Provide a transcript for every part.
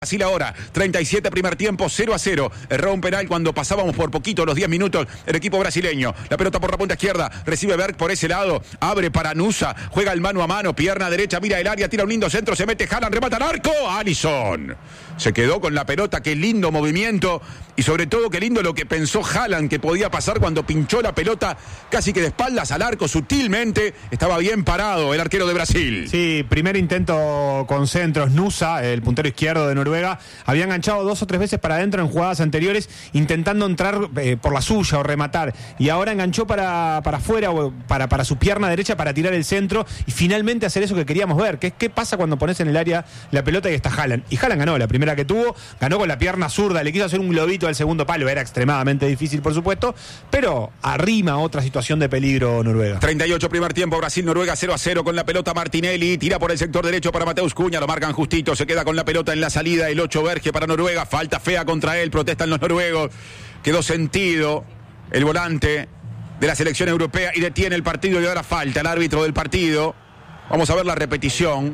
Brasil ahora, 37 primer tiempo, 0-0. Erró un penal cuando pasábamos por poquito los 10 minutos el equipo brasileño. La pelota por la punta izquierda, recibe Berg por ese lado, abre para Nusa, juega el mano a mano, pierna derecha, mira el área, tira un lindo centro, se mete Haaland, remata al arco, Alisson. Se quedó con la pelota, qué lindo movimiento y sobre todo qué lindo lo que pensó Haaland que podía pasar cuando pinchó la pelota casi que de espaldas al arco sutilmente. Estaba bien parado el arquero de Brasil. Sí, primer intento con centros. Nusa, el puntero izquierdo de Noruega, había enganchado 2 o 3 veces para adentro en jugadas anteriores intentando entrar por la suya o rematar, y ahora enganchó para afuera o para su pierna derecha para tirar el centro y finalmente hacer eso que queríamos ver, que es qué pasa cuando pones en el área la pelota y está Haaland. Y Haaland ganó la primera que tuvo, ganó con la pierna zurda, le quiso hacer un globito al segundo palo, era extremadamente difícil por supuesto, pero arrima otra situación de peligro Noruega. 38 primer tiempo, Brasil-Noruega 0-0 con la pelota Martinelli, tira por el sector derecho para Mateus Cunha, lo marcan justito, se queda con la pelota en la salida, el 8 Berge para Noruega, falta fea contra él, protestan los noruegos, quedó sentido el volante de la selección europea y detiene el partido y ahora falta el árbitro del partido. Vamos a ver la repetición.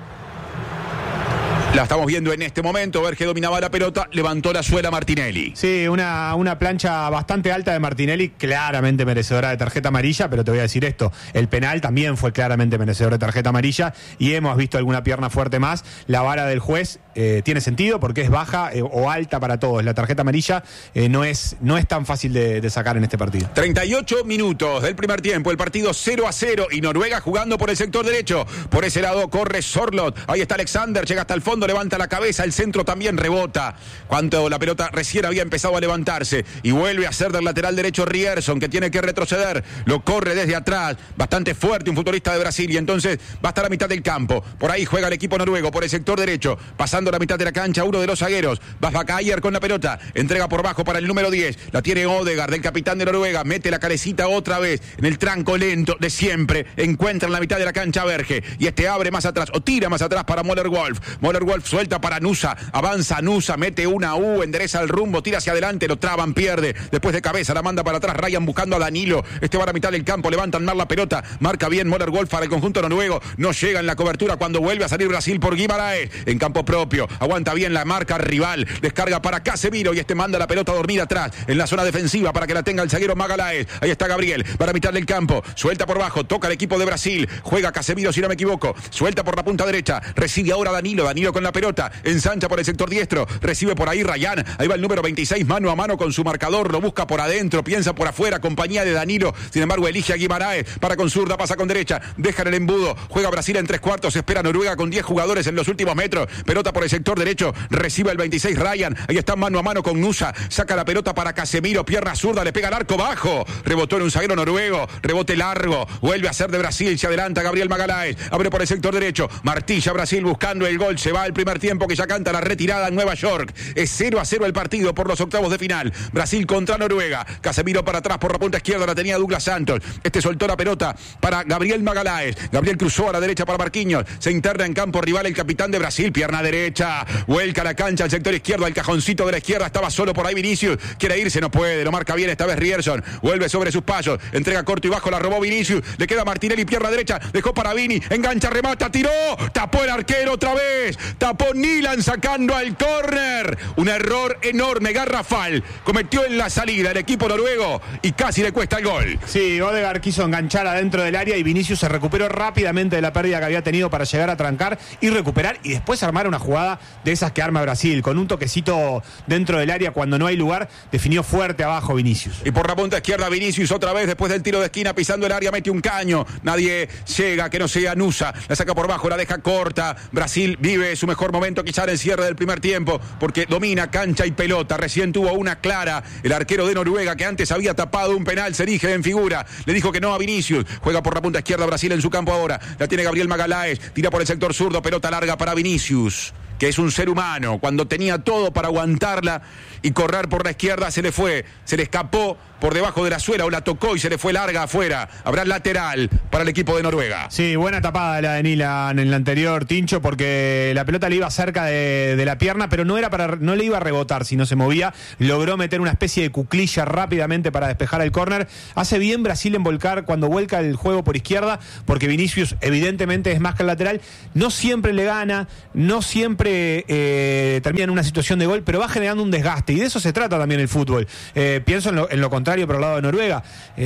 La estamos viendo en este momento. Berge dominaba la pelota, levantó la suela Martinelli. Sí, una plancha bastante alta de Martinelli, claramente merecedora de tarjeta amarilla, pero te voy a decir esto, el penal también fue claramente merecedor de tarjeta amarilla y hemos visto alguna pierna fuerte más. La vara del juez tiene sentido porque es baja o alta para todos. La tarjeta amarilla no es tan fácil de sacar en este partido. 38 minutos del primer tiempo, el partido 0-0 y Noruega jugando por el sector derecho. Por ese lado corre Sorloth, ahí está Alexander, llega hasta el fondo, levanta la cabeza, el centro también rebota cuando la pelota recién había empezado a levantarse y vuelve a ser del lateral derecho Ryerson, que tiene que retroceder, lo corre desde atrás, bastante fuerte un futbolista de Brasil, y entonces va hasta la mitad del campo, por ahí juega el equipo noruego por el sector derecho, pasando la mitad de la cancha uno de los zagueros, Vafakayer con la pelota, entrega por bajo para el número 10, la tiene Odegaard, el capitán de Noruega, mete la carecita otra vez en el tranco lento de siempre, encuentra en la mitad de la cancha Berge y este abre más atrás o tira más atrás para Møller-Wolf suelta para Nusa, avanza Nusa, mete una U, endereza el rumbo, tira hacia adelante, lo traban, pierde, después de cabeza la manda para atrás, Ryan buscando a Danilo, este va a la mitad del campo, levantan mal la pelota, marca bien Møller-Wolf para el conjunto noruego, no llega en la cobertura cuando vuelve a salir Brasil por Guimaraes, en campo propio, aguanta bien la marca rival, descarga para Casemiro y este manda la pelota dormida atrás, en la zona defensiva para que la tenga el zaguero Magalhães, ahí está Gabriel, va a la mitad del campo, suelta por bajo, toca el equipo de Brasil, juega Casemiro si no me equivoco, suelta por la punta derecha, recibe ahora Danilo con la pelota, ensancha por el sector diestro, recibe por ahí Ryan, ahí va el número 26 mano a mano con su marcador, lo busca por adentro, piensa por afuera, compañía de Danilo, sin embargo elige a Guimaraes, para con zurda, pasa con derecha, deja en el embudo, juega Brasil en 3/4, espera Noruega con 10 jugadores en los últimos metros, pelota por el sector derecho, recibe el 26 Ryan, ahí está mano a mano con Nusa, saca la pelota para Casemiro, pierna zurda, le pega al arco bajo, rebotó en un zaguero noruego, rebote largo, vuelve a ser de Brasil, se adelanta Gabriel Magalhães, abre por el sector derecho, martilla Brasil buscando el gol, se va el primer tiempo que ya canta la retirada en Nueva York. Es 0-0 el partido por los octavos de final. Brasil contra Noruega. Casemiro para atrás por la punta izquierda, la tenía Douglas Santos. Este soltó la pelota para Gabriel Magalhães. Gabriel cruzó a la derecha para Marquinhos. Se interna en campo rival el capitán de Brasil. Pierna derecha. Vuelca la cancha al sector izquierdo, al cajoncito de la izquierda. Estaba solo por ahí Vinicius. Quiere irse, no puede. Lo marca bien esta vez Ryerson. Vuelve sobre sus pasos. Entrega corto y bajo, la robó Vinicius. Le queda Martinelli, pierna derecha. Dejó para Vini. Engancha, remata, tiró. Tapó el arquero otra vez. Tapó Nilan sacando al córner, un error enorme, garrafal, cometió en la salida el equipo noruego y casi le cuesta el gol. Sí, Odegaard quiso enganchar adentro del área y Vinicius se recuperó rápidamente de la pérdida que había tenido para llegar a trancar y recuperar y después armar una jugada de esas que arma Brasil, con un toquecito dentro del área cuando no hay lugar, definió fuerte abajo Vinicius. Y por la punta izquierda Vinicius otra vez después del tiro de esquina pisando el área, mete un caño, nadie llega que no sea Nusa, la saca por bajo, la deja corta, Brasil vive su mejor momento quizá en el cierre del primer tiempo, porque domina cancha y pelota, recién tuvo una clara, el arquero de Noruega que antes había tapado un penal, se erige en figura, le dijo que no a Vinicius, juega por la punta izquierda Brasil en su campo ahora, la tiene Gabriel Magalhães, tira por el sector zurdo, pelota larga para Vinicius, que es un ser humano, cuando tenía todo para aguantarla y correr por la izquierda se le fue, se le escapó por debajo de la suela o la tocó y se le fue larga afuera. Habrá lateral para el equipo de Noruega. Sí, buena tapada la de Nilan en el anterior, Tincho, porque la pelota le iba cerca de la pierna, pero no le iba a rebotar si no se movía. Logró meter una especie de cuclilla rápidamente para despejar el córner. Hace bien Brasil en volcar cuando vuelca el juego por izquierda, porque Vinicius evidentemente es más que el lateral. No siempre le gana, no siempre siempre termina en una situación de gol, pero va generando un desgaste, y de eso se trata también el fútbol. Pienso en lo contrario por el lado de Noruega.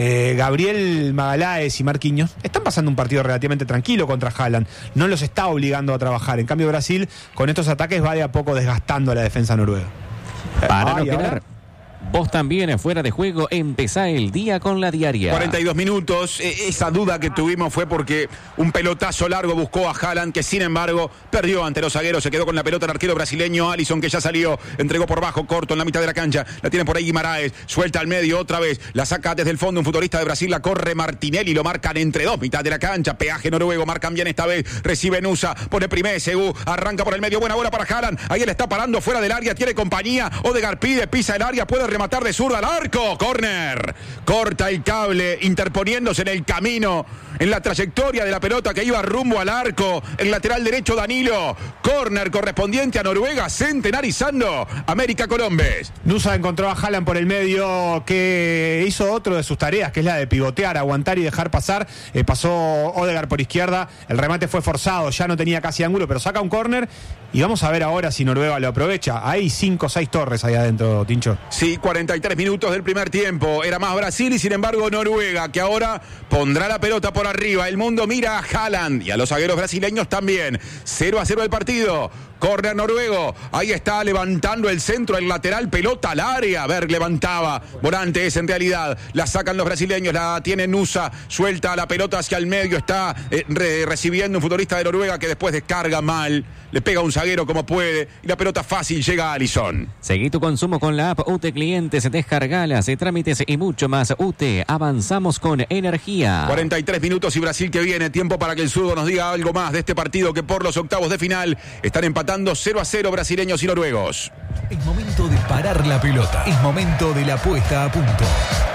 Gabriel Magalhães y Marquinhos están pasando un partido relativamente tranquilo contra Haaland, no los está obligando a trabajar. En cambio, Brasil con estos ataques va de a poco desgastando a la defensa noruega. Para no quedar vos también fuera de juego, empezá el día con la diaria. 42 minutos. Esa duda que tuvimos fue porque un pelotazo largo buscó a Haaland, que sin embargo perdió ante los zagueros. Se quedó con la pelota el arquero brasileño Alisson, que ya salió, entregó por bajo, corto en la mitad de la cancha. La tiene por ahí Guimaraes, suelta al medio otra vez, la saca desde el fondo un futbolista de Brasil, la corre Martinelli, lo marcan entre dos, mitad de la cancha, peaje noruego, marcan bien esta vez, recibe Nusa, pone primer, Segú, arranca por el medio, buena bola para Haaland, ahí él está parando fuera del área, tiene compañía, Odegaard pide, pisa el área, puede rematar de zurda al arco, córner, corta el cable, interponiéndose en el camino, en la trayectoria de la pelota que iba rumbo al arco, el lateral derecho Danilo, córner correspondiente a Noruega, centenarizando América Colombes. Nusa encontró a Haaland por el medio, que hizo otro de sus tareas, que es la de pivotear, aguantar y dejar pasar. Pasó Odegaard por izquierda, el remate fue forzado, ya no tenía casi ángulo, pero saca un córner, y vamos a ver ahora si Noruega lo aprovecha. Hay 5 o 6 torres ahí adentro, Tincho. Sí, 43 minutos del primer tiempo, era más Brasil y sin embargo Noruega, que ahora pondrá la pelota por arriba. El mundo mira a Haaland y a los zagueros brasileños también. 0-0 el partido. Córner noruego, ahí está levantando el centro, el lateral, pelota al área. Berg levantaba, volante es en realidad. La sacan los brasileños, la tiene Nusa, suelta la pelota hacia el medio, está recibiendo un futbolista de Noruega que después descarga mal. Le pega a un zaguero como puede y la pelota fácil llega a Alisson. Seguí tu consumo con la app UTE Clientes, descargalas, trámites y mucho más. UTE, avanzamos con energía. 43 minutos y Brasil que viene. Tiempo para que el zurdo nos diga algo más de este partido que por los octavos de final están empatando 0-0 brasileños y noruegos. Es momento de parar la pelota. Es momento de la puesta a punto.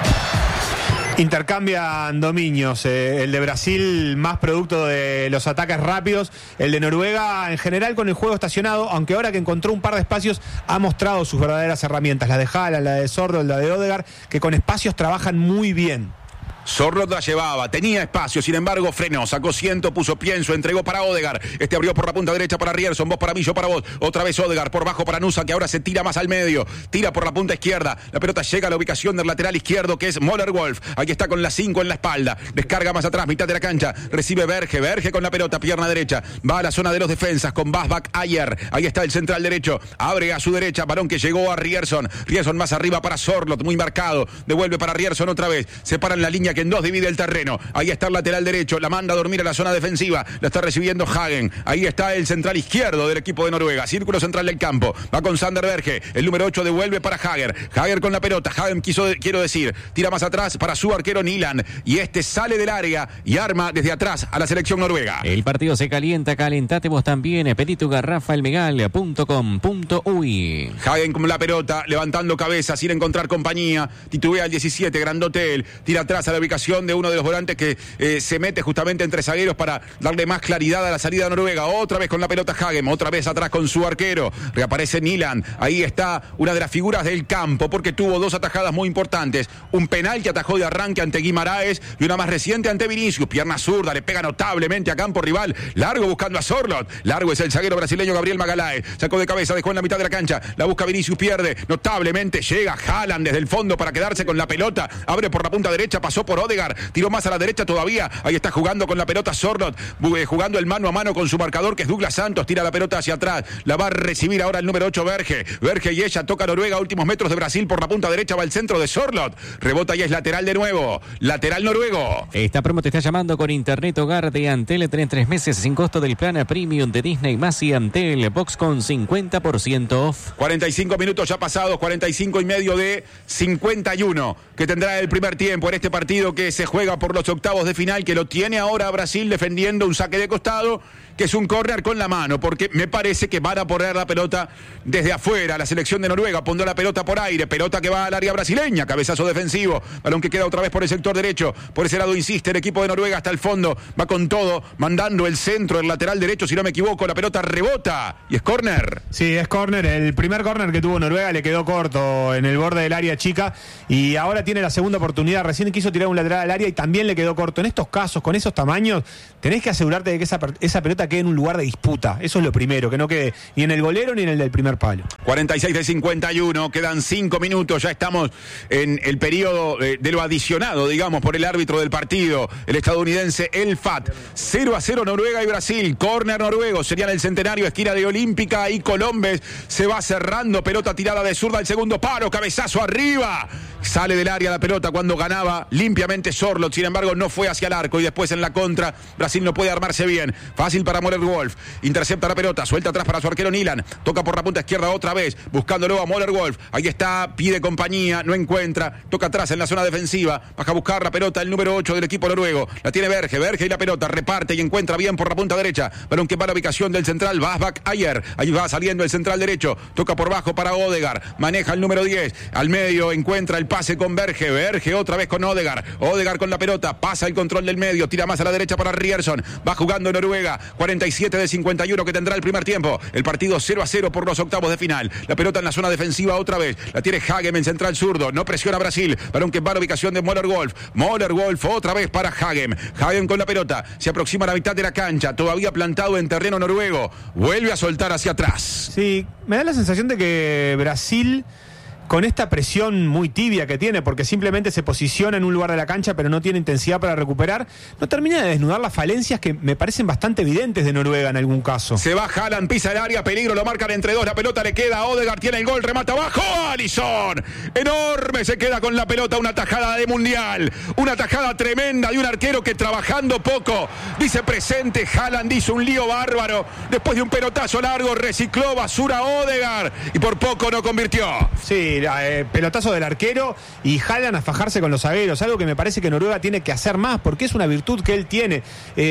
Intercambian dominios, el de Brasil más producto de los ataques rápidos, el de Noruega en general con el juego estacionado, aunque ahora que encontró un par de espacios ha mostrado sus verdaderas herramientas, la de Haaland, la de Sordo, la de Odegaard, que con espacios trabajan muy bien. Sorlot la llevaba, tenía espacio, sin embargo frenó, sacó ciento, puso pienso, entregó para Odegaard, este abrió por la punta derecha para Rierson, vos para mí, yo para vos, otra vez Odegaard, por bajo para Nusa, que ahora se tira más al medio, tira por la punta izquierda, la pelota llega a la ubicación del lateral izquierdo, que es Möller-Wolf, aquí está con la 5 en la espalda, descarga más atrás, mitad de la cancha, recibe Berge con la pelota, pierna derecha, va a la zona de los defensas, con Basbak Ayer, ahí está el central derecho, abre a su derecha, balón que llegó a Rierson más arriba para Sorlot, muy marcado, devuelve para Rierson otra vez, se para en la línea que en dos divide el terreno, ahí está el lateral derecho, la manda a dormir a la zona defensiva, la está recibiendo Hagen, ahí está el central izquierdo del equipo de Noruega, círculo central del campo, va con Sander Berge, el número 8 devuelve para Hager con la pelota, Hagen quiero decir, tira más atrás para su arquero Nilan, y este sale del área y arma desde atrás a la selección noruega. El partido se calienta, calentate vos también, pedí tu garrafa elmegal.com.uy. Hagen con la pelota, levantando cabeza, sin encontrar compañía, titubea el 17, grandote él, tira atrás a la ubicación de uno de los volantes que se mete justamente entre zagueros para darle más claridad a la salida de Noruega. Otra vez con la pelota Hagen, otra vez atrás con su arquero, reaparece Nilan, ahí está una de las figuras del campo porque tuvo dos atajadas muy importantes, un penal que atajó de arranque ante Guimaraes y una más reciente ante Vinicius, pierna zurda, le pega notablemente a campo rival, largo buscando a Sorlot, largo es el zaguero brasileño Gabriel Magalhães, sacó de cabeza, dejó en la mitad de la cancha, la busca Vinicius, pierde notablemente, llega Haaland desde el fondo para quedarse con la pelota, abre por la punta derecha, pasó por Odegaard, tiró más a la derecha todavía, ahí está jugando con la pelota Sorlot, jugando el mano a mano con su marcador que es Douglas Santos, tira la pelota hacia atrás, la va a recibir ahora el número 8 Berge y ella toca a Noruega a últimos metros de Brasil, por la punta derecha va el centro de Sorlot, rebota y es lateral de nuevo, lateral noruego. Esta promo te está llamando con Internet Hogar de Antel, 3 meses sin costo del plan Premium de Disney más y Antel Box con 50% off. 45 minutos ya pasados, 45 y medio de 51 que tendrá el primer tiempo en este partido que se juega por los octavos de final, que lo tiene ahora Brasil defendiendo un saque de costado, que es un córner con la mano, porque me parece que van a poner la pelota desde afuera. La selección de Noruega pondrá la pelota por aire, pelota que va al área brasileña, cabezazo defensivo, balón que queda otra vez por el sector derecho, por ese lado insiste el equipo de Noruega hasta el fondo, va con todo, mandando el centro, el lateral derecho, si no me equivoco, la pelota rebota y es córner. Sí, es córner, el primer córner que tuvo Noruega le quedó corto en el borde del área chica y ahora tiene la segunda oportunidad, recién quiso tirar un lateral al área y también le quedó corto. En estos casos, con esos tamaños, tenés que asegurarte de que esa pelota quede en un lugar de disputa. Eso es lo primero, que no quede ni en el golero ni en el del primer palo. 46 de 51, quedan 5 minutos, ya estamos en el periodo de lo adicionado, digamos, por el árbitro del partido, el estadounidense El Fat. 0-0 Noruega y Brasil, córner noruego, serían el centenario, esquina de Olímpica y Colombes, se va cerrando, pelota tirada de zurda, el segundo paro, cabezazo arriba, sale del área la pelota cuando ganaba limpiamente Sorloth, sin embargo no fue hacia el arco y después en la contra, Brasil no puede armarse bien, fácil para Möller-Wolf, intercepta la pelota, suelta atrás para su arquero Nilan, toca por la punta izquierda otra vez, buscándolo a Möller-Wolf, ahí está, pide compañía, no encuentra, toca atrás en la zona defensiva, baja a buscar la pelota el número 8 del equipo noruego, la tiene Berge y la pelota reparte y encuentra bien por la punta derecha, balón que va a la ubicación del central, Basbak Ayer, ahí va saliendo el central derecho, toca por bajo para Odegaard, maneja el número 10, al medio encuentra el pase con Berge otra vez con Odegaard con la pelota, pasa el control del medio, tira más a la derecha para Ryerson, va jugando Noruega, 47 de 51 que tendrá el primer tiempo, el partido 0-0 por los octavos de final, la pelota en la zona defensiva otra vez, la tiene Hagem en central zurdo, no presiona a Brasil, balón que va a la ubicación de Möller-Wolf otra vez para Hagem con la pelota, se aproxima a la mitad de la cancha, todavía plantado en terreno noruego, vuelve a soltar hacia atrás. Sí, me da la sensación de que Brasil, con esta presión muy tibia que tiene, porque simplemente se posiciona en un lugar de la cancha pero no tiene intensidad para recuperar, no termina de desnudar las falencias que me parecen bastante evidentes de Noruega en algún caso. Se va Haaland, pisa el área, peligro, lo marcan entre dos, la pelota le queda a Odegaard, tiene el gol, remata abajo, Alisson, enorme, se queda con la pelota, una tajada de mundial, una tajada tremenda de un arquero que trabajando poco, dice presente, Haaland hizo un lío bárbaro, después de un pelotazo largo, recicló basura Odegaard y por poco no convirtió. Sí, pelotazo del arquero y Haaland a fajarse con los zagueros, algo que me parece que Noruega tiene que hacer más, porque es una virtud que él tiene.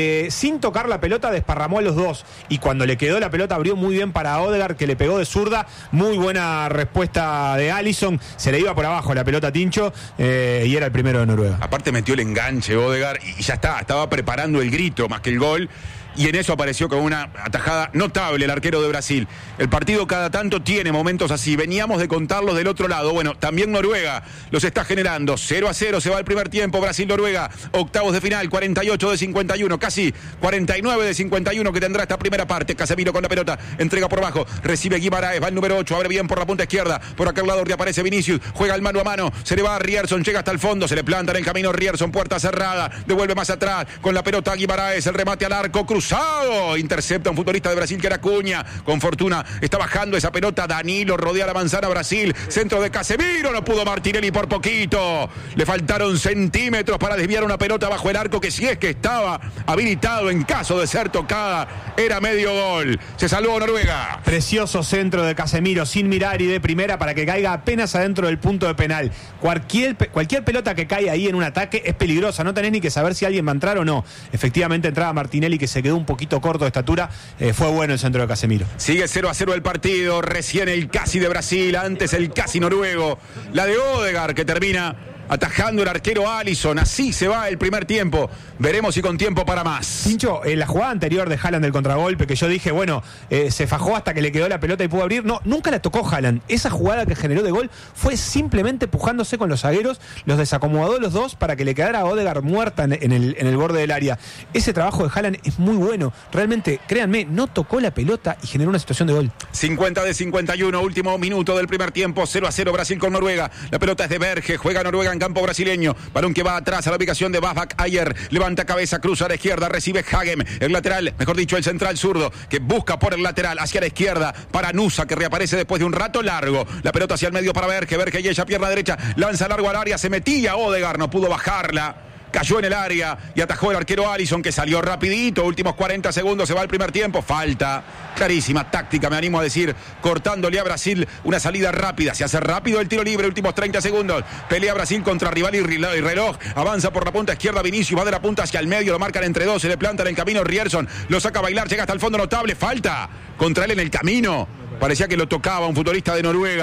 Sin tocar la pelota desparramó a los dos, y cuando le quedó la pelota abrió muy bien para Odegaard, que le pegó de zurda, muy buena respuesta de Alisson, se le iba por abajo la pelota a Tincho, y era el primero de Noruega. Aparte metió el enganche Odegaard y ya estaba preparando el grito más que el gol. Y en eso apareció con una atajada notable el arquero de Brasil. El partido cada tanto tiene momentos así. Veníamos de contarlos del otro lado. Bueno, también Noruega los está generando. 0-0 se va el primer tiempo. Brasil-Noruega, octavos de final, 48 de 51. Casi 49 de 51 que tendrá esta primera parte. Casemiro con la pelota, entrega por abajo. Recibe Guimaraes, va el número 8. Abre bien por la punta izquierda. Por aquel lado reaparece Vinicius. Juega el mano a mano. Se le va a Ryerson. Llega hasta el fondo. Se le planta en el camino Ryerson. Puerta cerrada. Devuelve más atrás. Con la pelota Guimaraes. El remate al arco. Cruzado, intercepta un futbolista de Brasil que era Cunha, con fortuna está bajando esa pelota, Danilo rodea la manzana Brasil, centro de Casemiro, no pudo Martinelli por poquito, le faltaron centímetros para desviar una pelota bajo el arco que si es que estaba habilitado en caso de ser tocada, era medio gol, se salvó Noruega. Precioso centro de Casemiro sin mirar y de primera para que caiga apenas adentro del punto de penal. Cualquier pelota que cae ahí en un ataque es peligrosa, no tenés ni que saber si alguien va a entrar o no. Efectivamente entraba Martinelli, que se quedó un poquito corto de estatura, fue bueno el centro de Casemiro. Sigue 0-0 el partido, recién el casi de Brasil, antes el casi noruego, la de Odegaard que termina atajando el arquero Alisson. Así se va el primer tiempo. Veremos si con tiempo para más. Pincho, la jugada anterior de Haaland del contragolpe, que yo dije, bueno, se fajó hasta que le quedó la pelota y pudo abrir. No, nunca la tocó Haaland. Esa jugada que generó de gol fue simplemente pujándose con los zagueros, los desacomodó los dos para que le quedara a Odegaard muerta en el borde del área. Ese trabajo de Haaland es muy bueno. Realmente, créanme, no tocó la pelota y generó una situación de gol. 50 de 51, último minuto del primer tiempo, 0-0 Brasil con Noruega. La pelota es de Berge, juega Noruega en campo brasileño, balón que va atrás a la ubicación de Basbak Ayer, levanta cabeza, cruza a la izquierda, recibe Hagem, el lateral, mejor dicho el central zurdo, que busca por el lateral hacia la izquierda para Nusa, que reaparece después de un rato largo, la pelota hacia el medio para Berge y ella pierna derecha, lanza largo al área, se metía Odegaard, no pudo bajarla, cayó en el área y atajó el arquero Alisson, que salió rapidito, últimos 40 segundos, se va el primer tiempo, falta clarísima, táctica, me animo a decir, cortándole a Brasil una salida rápida, se hace rápido el tiro libre, últimos 30 segundos, pelea Brasil contra rival y reloj, avanza por la punta izquierda Vinicius, va de la punta hacia el medio, lo marcan entre dos, se le planta en el camino Ryerson, lo saca a bailar, llega hasta el fondo notable, falta contra él en el camino, parecía que lo tocaba un futbolista de Noruega.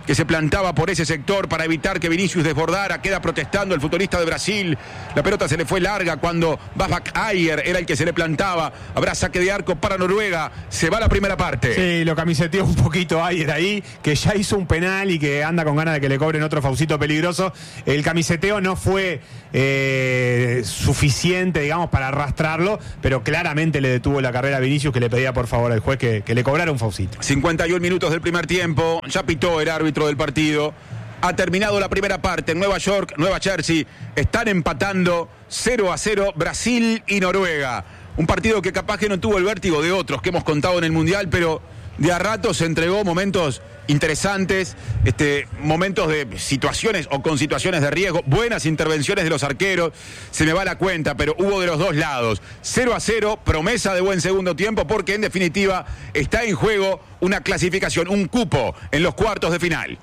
que se plantaba por ese sector para evitar que Vinicius desbordara, queda protestando el futbolista de Brasil, la pelota se le fue larga cuando Babak Ayer era el que se le plantaba, habrá saque de arco para Noruega, se va la primera parte. Sí, lo camiseteó un poquito Ayer ahí, que ya hizo un penal y que anda con ganas de que le cobren otro faucito peligroso. El camiseteo no fue suficiente, digamos, para arrastrarlo, pero claramente le detuvo la carrera a Vinicius, que le pedía por favor al juez que le cobrara un faucito. 51 minutos del primer tiempo, ya pitó el árbitro del partido. Ha terminado la primera parte en Nueva York, Nueva Jersey. Están empatando 0-0 Brasil y Noruega. Un partido que capaz que no tuvo el vértigo de otros que hemos contado en el Mundial, pero de a rato se entregó momentos interesantes, momentos de situaciones o con situaciones de riesgo, buenas intervenciones de los arqueros, se me va la cuenta, pero hubo de los dos lados. 0-0, promesa de buen segundo tiempo, porque en definitiva está en juego una clasificación, un cupo en los cuartos de final.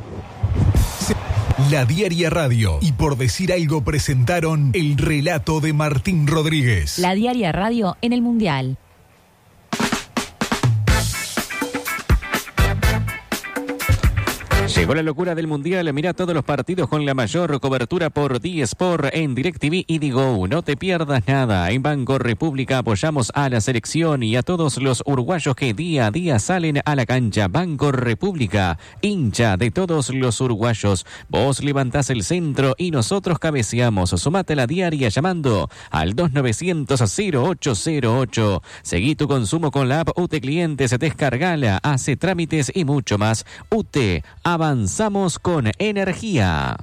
La Diaria Radio y Por Decir Algo presentaron el relato de Martín Rodríguez. La Diaria Radio en el Mundial. Llegó la locura del Mundial. Mira todos los partidos con la mayor cobertura por D-Sport en DirecTV y Digo. No te pierdas nada. En Banco República apoyamos a la selección y a todos los uruguayos que día a día salen a la cancha. Banco República, hincha de todos los uruguayos. Vos levantás el centro y nosotros cabeceamos. Sumate a la diaria llamando al 2900-0808. Seguí tu consumo con la app UTE Clientes, descargala, hace trámites y mucho más. UTE, avanzamos con energía.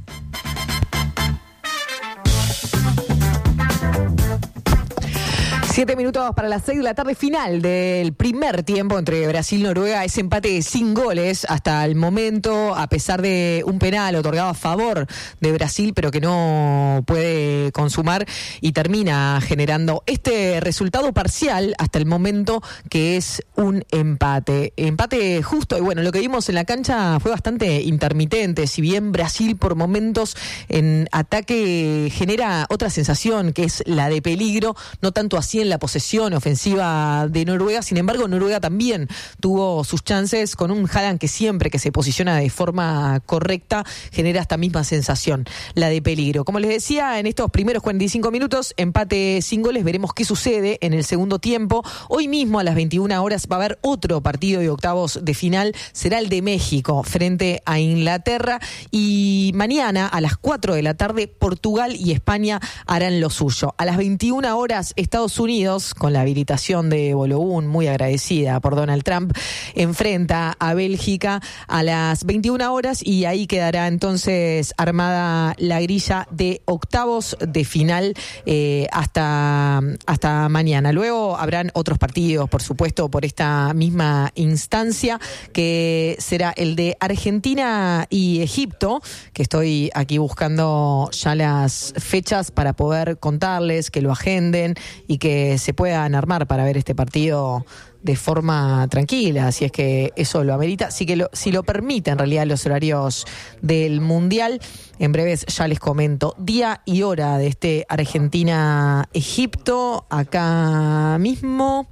7 minutos para las 6 de la tarde, final del primer tiempo entre Brasil y Noruega. Ese empate sin goles hasta el momento, a pesar de un penal otorgado a favor de Brasil, pero que no puede consumar, y termina generando este resultado parcial hasta el momento, que es un empate. Empate justo, y bueno, lo que vimos en la cancha fue bastante intermitente. Si bien Brasil por momentos en ataque genera otra sensación, que es la de peligro, no tanto así en la posesión ofensiva de Noruega. Sin embargo, Noruega también tuvo sus chances con un Haaland que siempre que se posiciona de forma correcta genera esta misma sensación, la de peligro. Como les decía, en estos primeros 45 minutos, empate sin goles. Veremos qué sucede en el segundo tiempo. Hoy mismo a las 21 horas va a haber otro partido de octavos de final. Será el de México frente a Inglaterra, y mañana a las 4 de la tarde Portugal y España harán lo suyo. A las 21 horas Estados Unidos, con la habilitación de Bologun, muy agradecida por Donald Trump, enfrenta a Bélgica a las 21 horas, y ahí quedará entonces armada la grilla de octavos de final hasta mañana. Luego habrán otros partidos, por supuesto, por esta misma instancia, que será el de Argentina y Egipto, que estoy aquí buscando ya las fechas para poder contarles, que lo agenden y que se puedan armar para ver este partido de forma tranquila, si es que eso lo amerita, si lo permite en realidad los horarios del Mundial. En breves ya les comento día y hora de este Argentina-Egipto, acá mismo.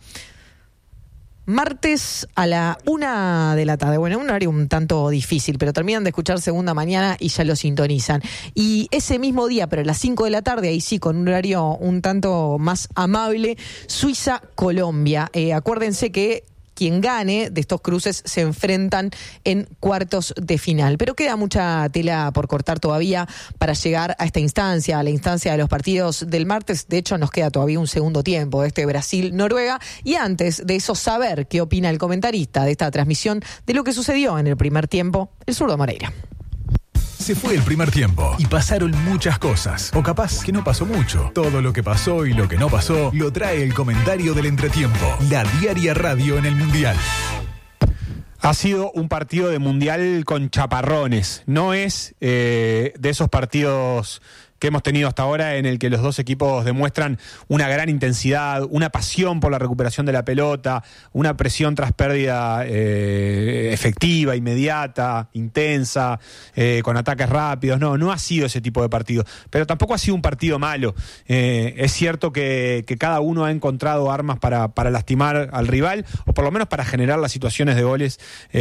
Martes a la 1 de la tarde. Bueno, un horario un tanto difícil, pero terminan de escuchar Segunda Mañana y ya lo sintonizan. Y ese mismo día, pero a las 5 de la tarde, ahí sí, con un horario un tanto más amable, Suiza-Colombia. Acuérdense que quien gane de estos cruces se enfrentan en cuartos de final. Pero queda mucha tela por cortar todavía para llegar a esta instancia, a la instancia de los partidos del martes. De hecho, nos queda todavía un segundo tiempo de este Brasil-Noruega. Y antes de eso, saber qué opina el comentarista de esta transmisión de lo que sucedió en el primer tiempo, el zurdo Moreira. Se fue el primer tiempo y pasaron muchas cosas. O capaz que no pasó mucho. Todo lo que pasó y lo que no pasó lo trae el comentario del entretiempo. La Diaria Radio en el Mundial. Ha sido un partido de Mundial con chaparrones. No es de esos partidos que hemos tenido hasta ahora, en el que los dos equipos demuestran una gran intensidad, una pasión por la recuperación de la pelota, una presión tras pérdida efectiva, inmediata, intensa, con ataques rápidos. No ha sido ese tipo de partido, pero tampoco ha sido un partido malo. Es cierto que cada uno ha encontrado armas para lastimar al rival, o por lo menos para generar las situaciones de goles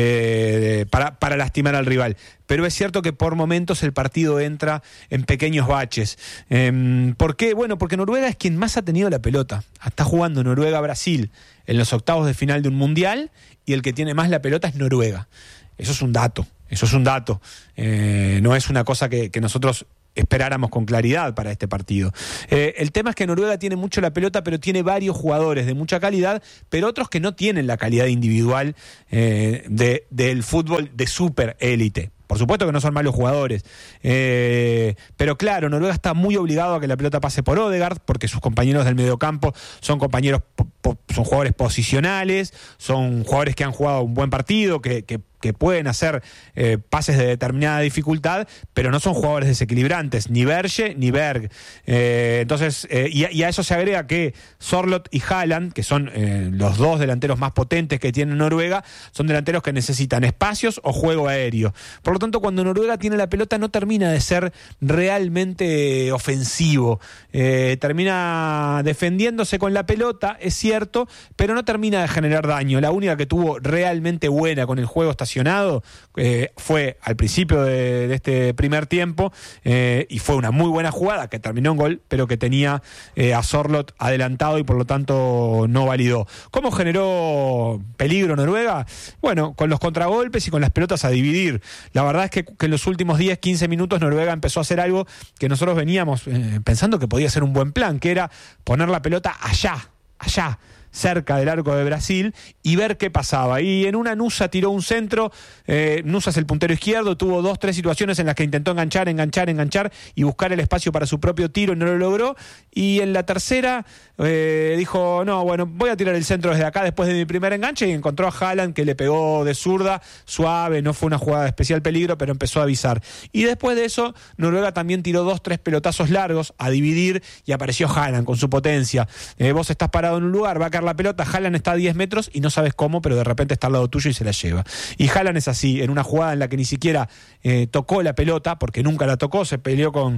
para lastimar al rival. Pero es cierto que por momentos el partido entra en pequeños baches. ¿Por qué? Bueno, porque Noruega es quien más ha tenido la pelota. Está jugando Noruega-Brasil en los octavos de final de un mundial, y el que tiene más la pelota es Noruega. Eso es un dato. No es una cosa que nosotros esperáramos con claridad para este partido. El tema es que Noruega tiene mucho la pelota, pero tiene varios jugadores de mucha calidad, pero otros que no tienen la calidad individual del fútbol de super élite. Por supuesto que no son malos jugadores, pero claro, Noruega está muy obligado a que la pelota pase por Ødegaard, porque sus compañeros del mediocampo son son jugadores posicionales, son jugadores que han jugado un buen partido, que pueden hacer pases de determinada dificultad, pero no son jugadores desequilibrantes, ni Berge ni Berg. Entonces, y a eso se agrega que Sorloth y Haaland, que son los dos delanteros más potentes que tiene Noruega, son delanteros que necesitan espacios o juego aéreo. Por lo tanto, cuando Noruega tiene la pelota, no termina de ser realmente ofensivo. Termina defendiéndose con la pelota, es cierto, pero no termina de generar daño. La única que tuvo realmente buena con el juego estacionado fue al principio de este primer tiempo, y fue una muy buena jugada que terminó en gol, pero que tenía a Sorloth adelantado y por lo tanto no validó. ¿Cómo generó peligro Noruega? Bueno, con los contragolpes y con las pelotas a dividir. La verdad es que en los últimos 10-15 minutos Noruega empezó a hacer algo que nosotros veníamos pensando que podía ser un buen plan, que era poner la pelota allá, cerca del arco de Brasil, y ver qué pasaba. Y en una Nusa tiró un centro. Nusa es el puntero izquierdo, tuvo 2-3 situaciones en las que intentó enganchar y buscar el espacio para su propio tiro, y no lo logró. Y en la tercera dijo, no, bueno, voy a tirar el centro desde acá después de mi primer enganche, y encontró a Haaland, que le pegó de zurda, suave, no fue una jugada de especial peligro, pero empezó a avisar. Y después de eso, Noruega también tiró 2-3 pelotazos largos a dividir, y apareció Haaland con su potencia. Vos estás parado en un lugar, va a caer la pelota, Haaland está a 10 metros y no sabes cómo, pero de repente está al lado tuyo y se la lleva. Y Haaland es así, en una jugada en la que ni siquiera tocó la pelota, porque nunca la tocó, se peleó con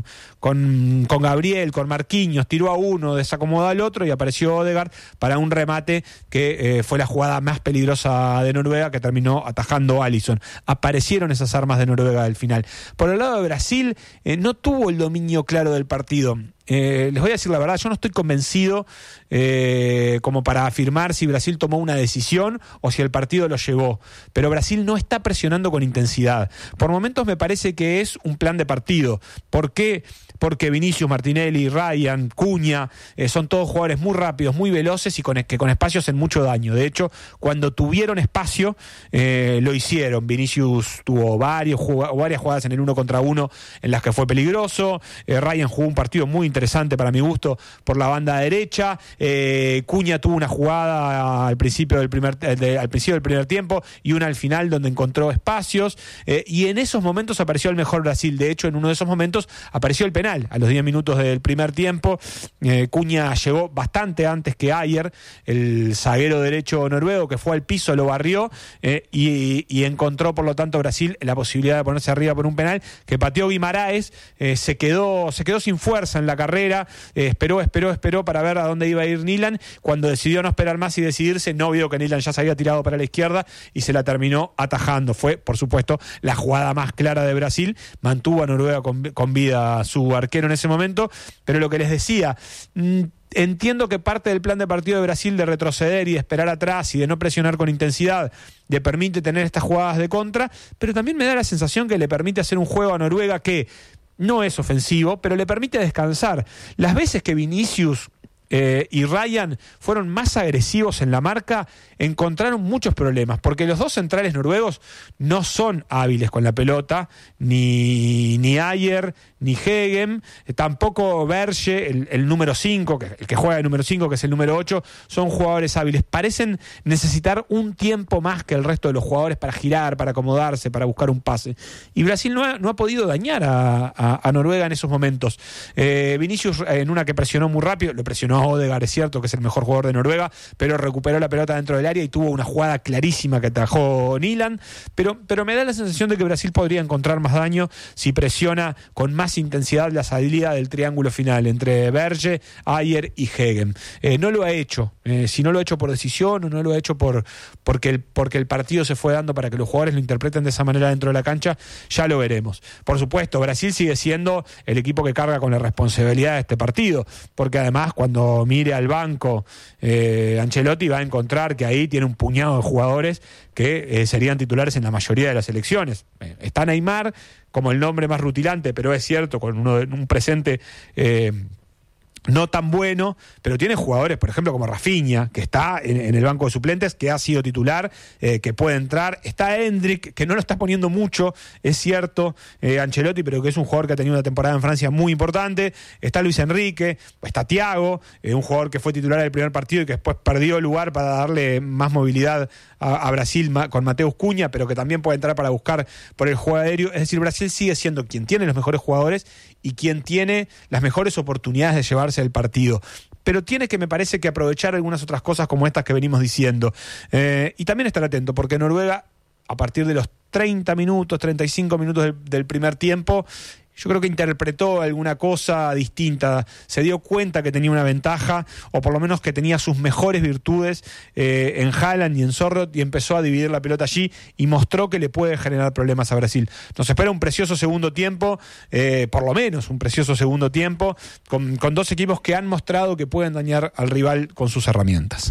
Gabriel, con Marquinhos, tiró a uno, desacomodó al otro, y apareció Ødegaard para un remate que fue la jugada más peligrosa de Noruega, que terminó atajando Alisson. Aparecieron esas armas de Noruega al final. Por el lado de Brasil, no tuvo el dominio claro del partido. Les voy a decir la verdad, yo no estoy convencido como para afirmar si Brasil tomó una decisión o si el partido lo llevó, pero Brasil no está presionando con intensidad. Por momentos me parece que es un plan de partido. ¿Por qué? Porque Vinicius, Martinelli, Ryan, Cunha son todos jugadores muy rápidos, muy veloces y que con espacios en mucho daño. De hecho, cuando tuvieron espacio lo hicieron. Vinicius tuvo varias jugadas en el 1 contra 1 en las que fue peligroso. Ryan jugó un partido muy interesante para mi gusto por la banda derecha. Cunha tuvo una jugada al principio del primer tiempo y una al final donde encontró espacios, y en esos momentos apareció el mejor Brasil. De hecho, en uno de esos momentos apareció el penal a los 10 minutos del primer tiempo. Cunha llegó bastante antes que Ayer, el zaguero derecho noruego, que fue al piso, lo barrió, y encontró por lo tanto Brasil la posibilidad de ponerse arriba por un penal que pateó Guimaraes. Se quedó sin fuerza en la carrera, esperó para ver a dónde iba a ir Nyland. Cuando decidió no esperar más y decidirse, no vio que Nyland ya se había tirado para la izquierda y se la terminó atajando. Fue, por supuesto, la jugada más clara de Brasil. Mantuvo a Noruega con vida su arquero en ese momento, pero lo que les decía, entiendo que parte del plan de partido de Brasil de retroceder y de esperar atrás y de no presionar con intensidad le permite tener estas jugadas de contra, pero también me da la sensación que le permite hacer un juego a Noruega que no es ofensivo, pero le permite descansar. Las veces que Vinicius y Ryan fueron más agresivos en la marca, encontraron muchos problemas, porque los dos centrales noruegos no son hábiles con la pelota, ni Ajer, ni Hegem, tampoco Berge, el número 5, el que juega de número 5, que es el número 8, son jugadores hábiles. Parecen necesitar un tiempo más que el resto de los jugadores para girar, para acomodarse, para buscar un pase. Y Brasil no ha podido dañar a Noruega en esos momentos. Vinicius, en una que presionó muy rápido, lo presionó a Odegaard, es cierto que es el mejor jugador de Noruega, pero recuperó la pelota dentro del área y tuvo una jugada clarísima que atajó Nyland, pero me da la sensación de que Brasil podría encontrar más daño si presiona con más intensidad la salida del triángulo final entre Berge, Ajer y Hegem. No lo ha hecho, si no lo ha hecho por decisión o no lo ha hecho porque el partido se fue dando para que los jugadores lo interpreten de esa manera dentro de la cancha, ya lo veremos. Por supuesto, Brasil sigue siendo el equipo que carga con la responsabilidad de este partido, porque además cuando mire al banco Ancelotti va a encontrar que ahí tiene un puñado de jugadores que serían titulares en la mayoría de las selecciones. Está Neymar como el nombre más rutilante, pero es cierto, con un presente no tan bueno, pero tiene jugadores, por ejemplo, como Rafinha, que está en el banco de suplentes, que ha sido titular, que puede entrar. Está Endrick, que no lo está poniendo mucho, es cierto, Ancelotti, pero que es un jugador que ha tenido una temporada en Francia muy importante. Está Luis Enrique, está Thiago, un jugador que fue titular del primer partido y que después perdió lugar para darle más movilidad a Brasil con Mateus Cunha, pero que también puede entrar para buscar por el juego aéreo. Es decir, Brasil sigue siendo quien tiene los mejores jugadores y quien tiene las mejores oportunidades de llevarse el partido, pero tiene que, me parece, que aprovechar algunas otras cosas como estas que venimos diciendo, y también estar atento, porque Noruega, a partir de los 35 minutos del primer tiempo, yo creo que interpretó alguna cosa distinta, se dio cuenta que tenía una ventaja, o por lo menos que tenía sus mejores virtudes en Haaland y en Sorloth, y empezó a dividir la pelota allí y mostró que le puede generar problemas a Brasil. Nos espera un precioso segundo tiempo, por lo menos un precioso segundo tiempo, con dos equipos que han mostrado que pueden dañar al rival con sus herramientas.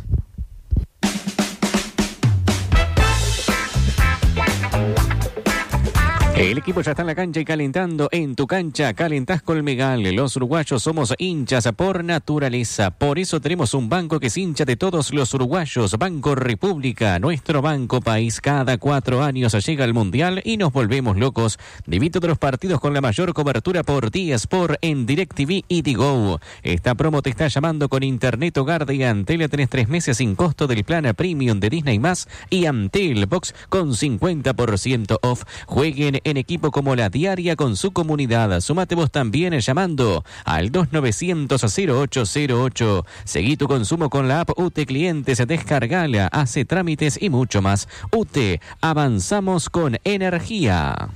El equipo ya está en la cancha y calentando. En tu cancha calentás Colmegal. Los uruguayos somos hinchas por naturaleza. Por eso tenemos un banco que es hincha de todos los uruguayos. Banco República, nuestro banco país. Cada 4 años llega al Mundial y nos volvemos locos. Viví todos los partidos con la mayor cobertura por D-Sport en DirecTV y Digo. Esta promo te está llamando con Internet Hogar de Antel. Tenés 3 meses sin costo del plan Premium de Disney+, y Antel Box con 50% off. Jueguen en equipo como La Diaria con su comunidad. Sumate vos también llamando al 2900-0808. Seguí tu consumo con la app UTE Clientes, descargala, hace trámites y mucho más. UTE, avanzamos con energía.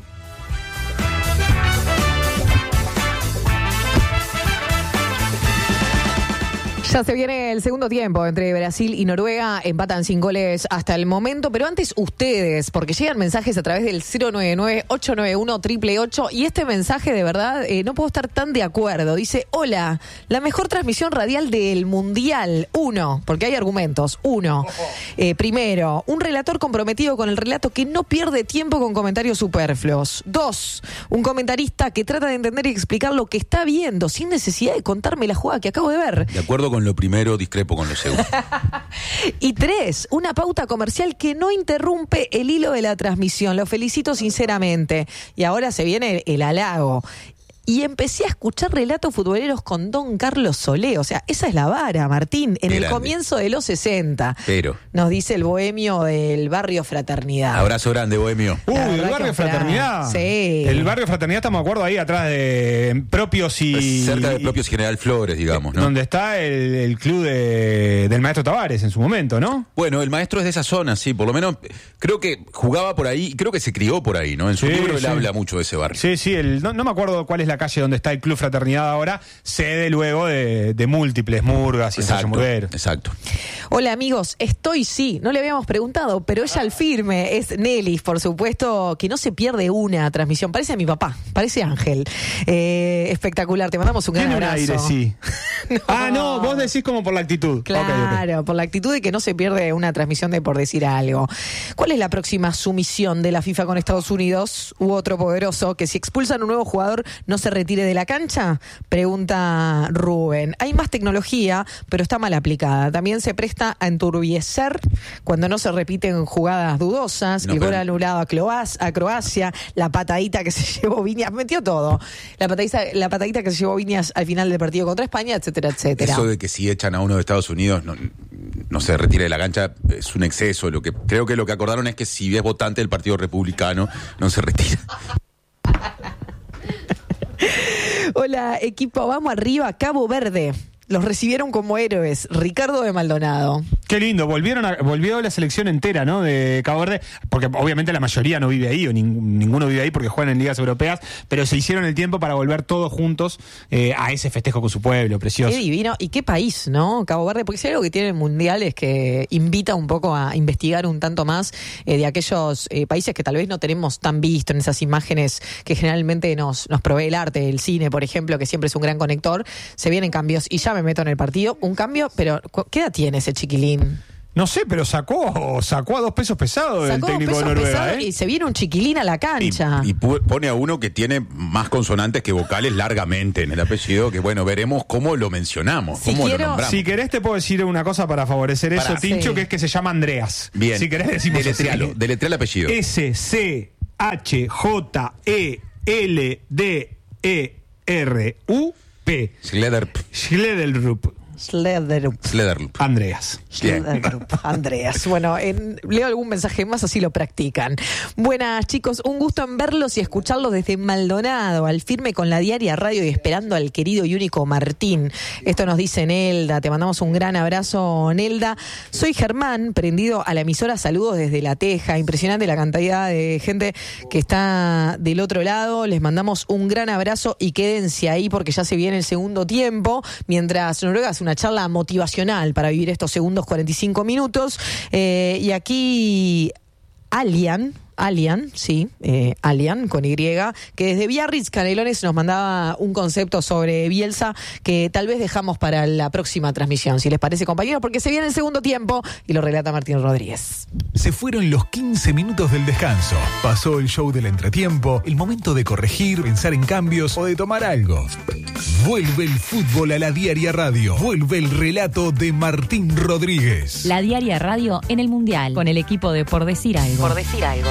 Ya se viene el segundo tiempo entre Brasil y Noruega, empatan sin goles hasta el momento, pero antes ustedes, porque llegan mensajes a través del 099-891-888, y este mensaje de verdad no puedo estar tan de acuerdo. Dice: hola, la mejor transmisión radial del Mundial. 1, porque hay argumentos. 1, primero, un relator comprometido con el relato que no pierde tiempo con comentarios superfluos. 2, un comentarista que trata de entender y explicar lo que está viendo sin necesidad de contarme la jugada que acabo de ver. De acuerdo con lo primero, discrepo con lo segundo. Y 3, una pauta comercial que no interrumpe el hilo de la transmisión. Lo felicito sinceramente. Y ahora se viene el halago. Y empecé a escuchar relatos futboleros con Don Carlos Solé. O sea, esa es la vara, Martín. En el comienzo de los 60. Pero nos dice el bohemio del barrio Fraternidad. Abrazo grande, bohemio. El barrio Fraternidad. Sí. El barrio Fraternidad, estamos de acuerdo, ahí atrás de Propios y... cerca de Propios y General Flores, digamos, ¿no? Donde está el club del maestro Tavares en su momento, ¿no? Bueno, el maestro es de esa zona, sí. Por lo menos creo que jugaba por ahí, creo que se crió por ahí, ¿no? En su libro él habla mucho de ese barrio. Sí, sí. No me acuerdo cuál es la calle donde está el Club Fraternidad ahora, sede luego de múltiples murgas y ensayo murguero. Exacto. Hola amigos, no le habíamos preguntado, pero ella al firme es Nelly, por supuesto, que no se pierde una transmisión. Parece a mi papá, parece Ángel. Espectacular, te mandamos un gran abrazo. Tiene un aire, sí. No, vos decís como por la actitud. Claro, okay. Por la actitud de que no se pierde una transmisión de Por Decir Algo. ¿Cuál es la próxima sumisión de la FIFA con Estados Unidos? U otro poderoso, que si expulsan un nuevo jugador no se se retire de la cancha? Pregunta Rubén. Hay más tecnología, pero está mal aplicada. También se presta a enturbiecer cuando no se repiten jugadas dudosas. El gol anulado a Croacia, la patadita que se llevó Viñas, metió todo. La patadita que se llevó Viñas al final del partido contra España, etcétera, etcétera. Eso de que si echan a uno de Estados Unidos no se retire de la cancha es un exceso. Creo que lo que acordaron es que si es votante del Partido Republicano, no se retira. Hola, equipo, vamos arriba, Cabo Verde. Los recibieron como héroes. Ricardo de Maldonado. Qué lindo, volvió la selección entera, ¿no? De Cabo Verde, porque obviamente la mayoría no vive ahí, o ninguno vive ahí porque juegan en ligas europeas, pero se hicieron el tiempo para volver todos juntos a ese festejo con su pueblo, precioso. Qué divino, y qué país, ¿no? Cabo Verde, porque si hay algo que tiene el Mundial es que invita un poco a investigar un tanto más de aquellos países que tal vez no tenemos tan visto en esas imágenes que generalmente nos provee el arte, el cine, por ejemplo, que siempre es un gran conector. Se vienen cambios, y ya me meto en el partido, un cambio, pero ¿qué edad tiene ese chiquilín? No sé, pero sacó a 2 pesos pesados el técnico de Noruega, y se viene un chiquilín a la cancha. Y pone a uno que tiene más consonantes que vocales largamente en el apellido, que bueno, veremos cómo lo mencionamos, lo nombramos. Si querés te puedo decir una cosa para favorecer eso, Tincho, que es que se llama Andreas. Bien. Si querés decimos deletrea el apellido. SCHJELDERUP. Schlederrup. Andreas. Andreas. Bueno, leo algún mensaje más, así lo practican. Buenas, chicos. Un gusto en verlos y escucharlos desde Maldonado, al firme con la diaria radio y esperando al querido y único Martín. Esto nos dice Nelda. Te mandamos un gran abrazo, Nelda. Soy Germán, prendido a la emisora. Saludos desde La Teja. Impresionante la cantidad de gente que está del otro lado. Les mandamos un gran abrazo y quédense ahí porque ya se viene el segundo tiempo. Mientras Noruega hace una charla motivacional para vivir estos segundos 45 minutos. Y aquí Alian con Y, que desde Biarritz, Canelones, nos mandaba un concepto sobre Bielsa que tal vez dejamos para la próxima transmisión, si les parece, compañeros, porque se viene el segundo tiempo y lo relata Martín Rodríguez. Se fueron los 15 minutos del descanso. Pasó el show del entretiempo, el momento de corregir, pensar en cambios o de tomar algo. Vuelve el fútbol a la Diaria Radio. Vuelve el relato de Martín Rodríguez. La Diaria Radio en el Mundial, con el equipo de Por Decir Algo. Por decir algo.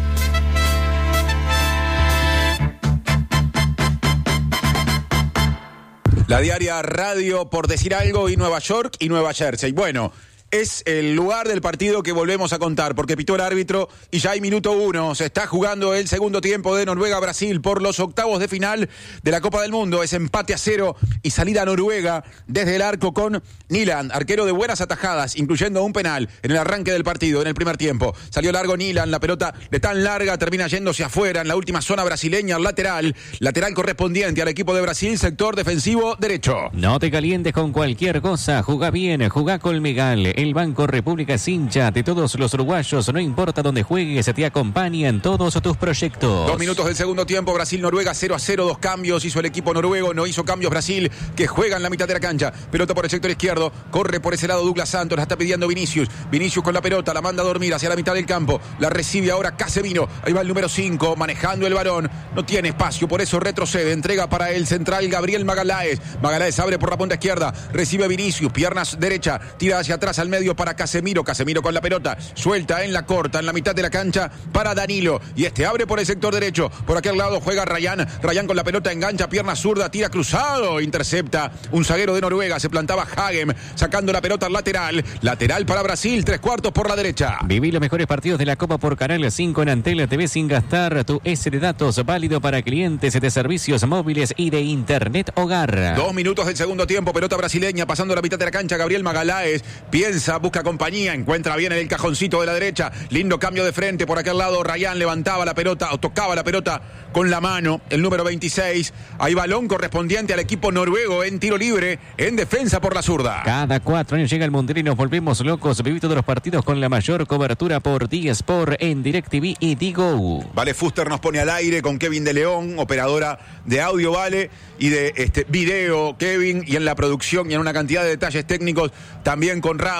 La Diaria Radio, Por Decir Algo, y Nueva York y Nueva Jersey. Bueno, es el lugar del partido que volvemos a contar, porque pitó el árbitro y ya hay minuto 1. Se está jugando el segundo tiempo de Noruega-Brasil por los octavos de final de la Copa del Mundo. Es empate a 0 y salida a Noruega desde el arco con Nyland, arquero de buenas atajadas, incluyendo un penal en el arranque del partido, en el primer tiempo. Salió largo Nyland, la pelota de tan larga termina yéndose afuera en la última zona brasileña, lateral correspondiente al equipo de Brasil, sector defensivo derecho. No te calientes con cualquier cosa, jugá bien, jugá Colmegal. El Banco República es hincha de todos los uruguayos, no importa dónde juegues, te acompaña en todos tus proyectos. 2 minutos del segundo tiempo, Brasil-Noruega 0-0, 2 cambios hizo el equipo noruego, no hizo cambios Brasil, que juega en la mitad de la cancha. Pelota por el sector izquierdo, corre por ese lado Douglas Santos, la está pidiendo Vinicius con la pelota, la manda a dormir hacia la mitad del campo, la recibe ahora Casemiro, ahí va el número 5, manejando el balón, no tiene espacio, por eso retrocede, entrega para el central Gabriel Magaláes abre por la punta izquierda, recibe Vinicius, piernas derecha, tira hacia atrás al medio para Casemiro con la pelota, suelta en la corta, en la mitad de la cancha para Danilo, y abre por el sector derecho, por aquel lado juega Ryan con la pelota, engancha, pierna zurda, tira cruzado, intercepta un zaguero de Noruega, se plantaba Hagem, sacando la pelota al lateral para Brasil, 3/4 por la derecha. Viví los mejores partidos de la Copa por Canal 5 en Antel TV sin gastar tu S de datos, válido para clientes de servicios móviles y de internet hogar. 2 minutos del segundo tiempo, pelota brasileña pasando la mitad de la cancha, Gabriel Magaláes piensa, busca compañía, encuentra bien en el cajoncito de la derecha, lindo cambio de frente por aquel lado, Ryan levantaba la pelota o tocaba la pelota con la mano, el número 26, hay balón correspondiente al equipo noruego en tiro libre, en defensa por la zurda. Cada 4 años llega el Mundial y nos volvemos locos, viví todos los partidos con la mayor cobertura por D-Sport en DirecTV y Digo. Vale Fuster nos pone al aire con Kevin de León, operadora de audio, Vale, y de video, Kevin, y en la producción y en una cantidad de detalles técnicos también Conrado.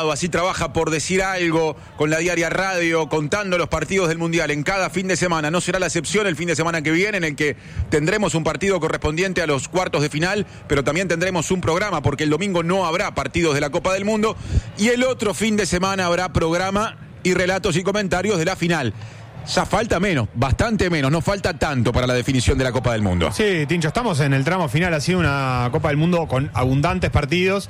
lado, así trabaja Por Decir Algo con la Diaria Radio, contando los partidos del Mundial en cada fin de semana. No será la excepción el fin de semana que viene, en el que tendremos un partido correspondiente a los cuartos de final, pero también tendremos un programa, porque el domingo no habrá partidos de la Copa del Mundo, y el otro fin de semana habrá programa y relatos y comentarios de la final. Ya falta menos, bastante menos, no falta tanto para la definición de la Copa del Mundo. Sí, Tincho, estamos en el tramo final, ha sido una Copa del Mundo con abundantes partidos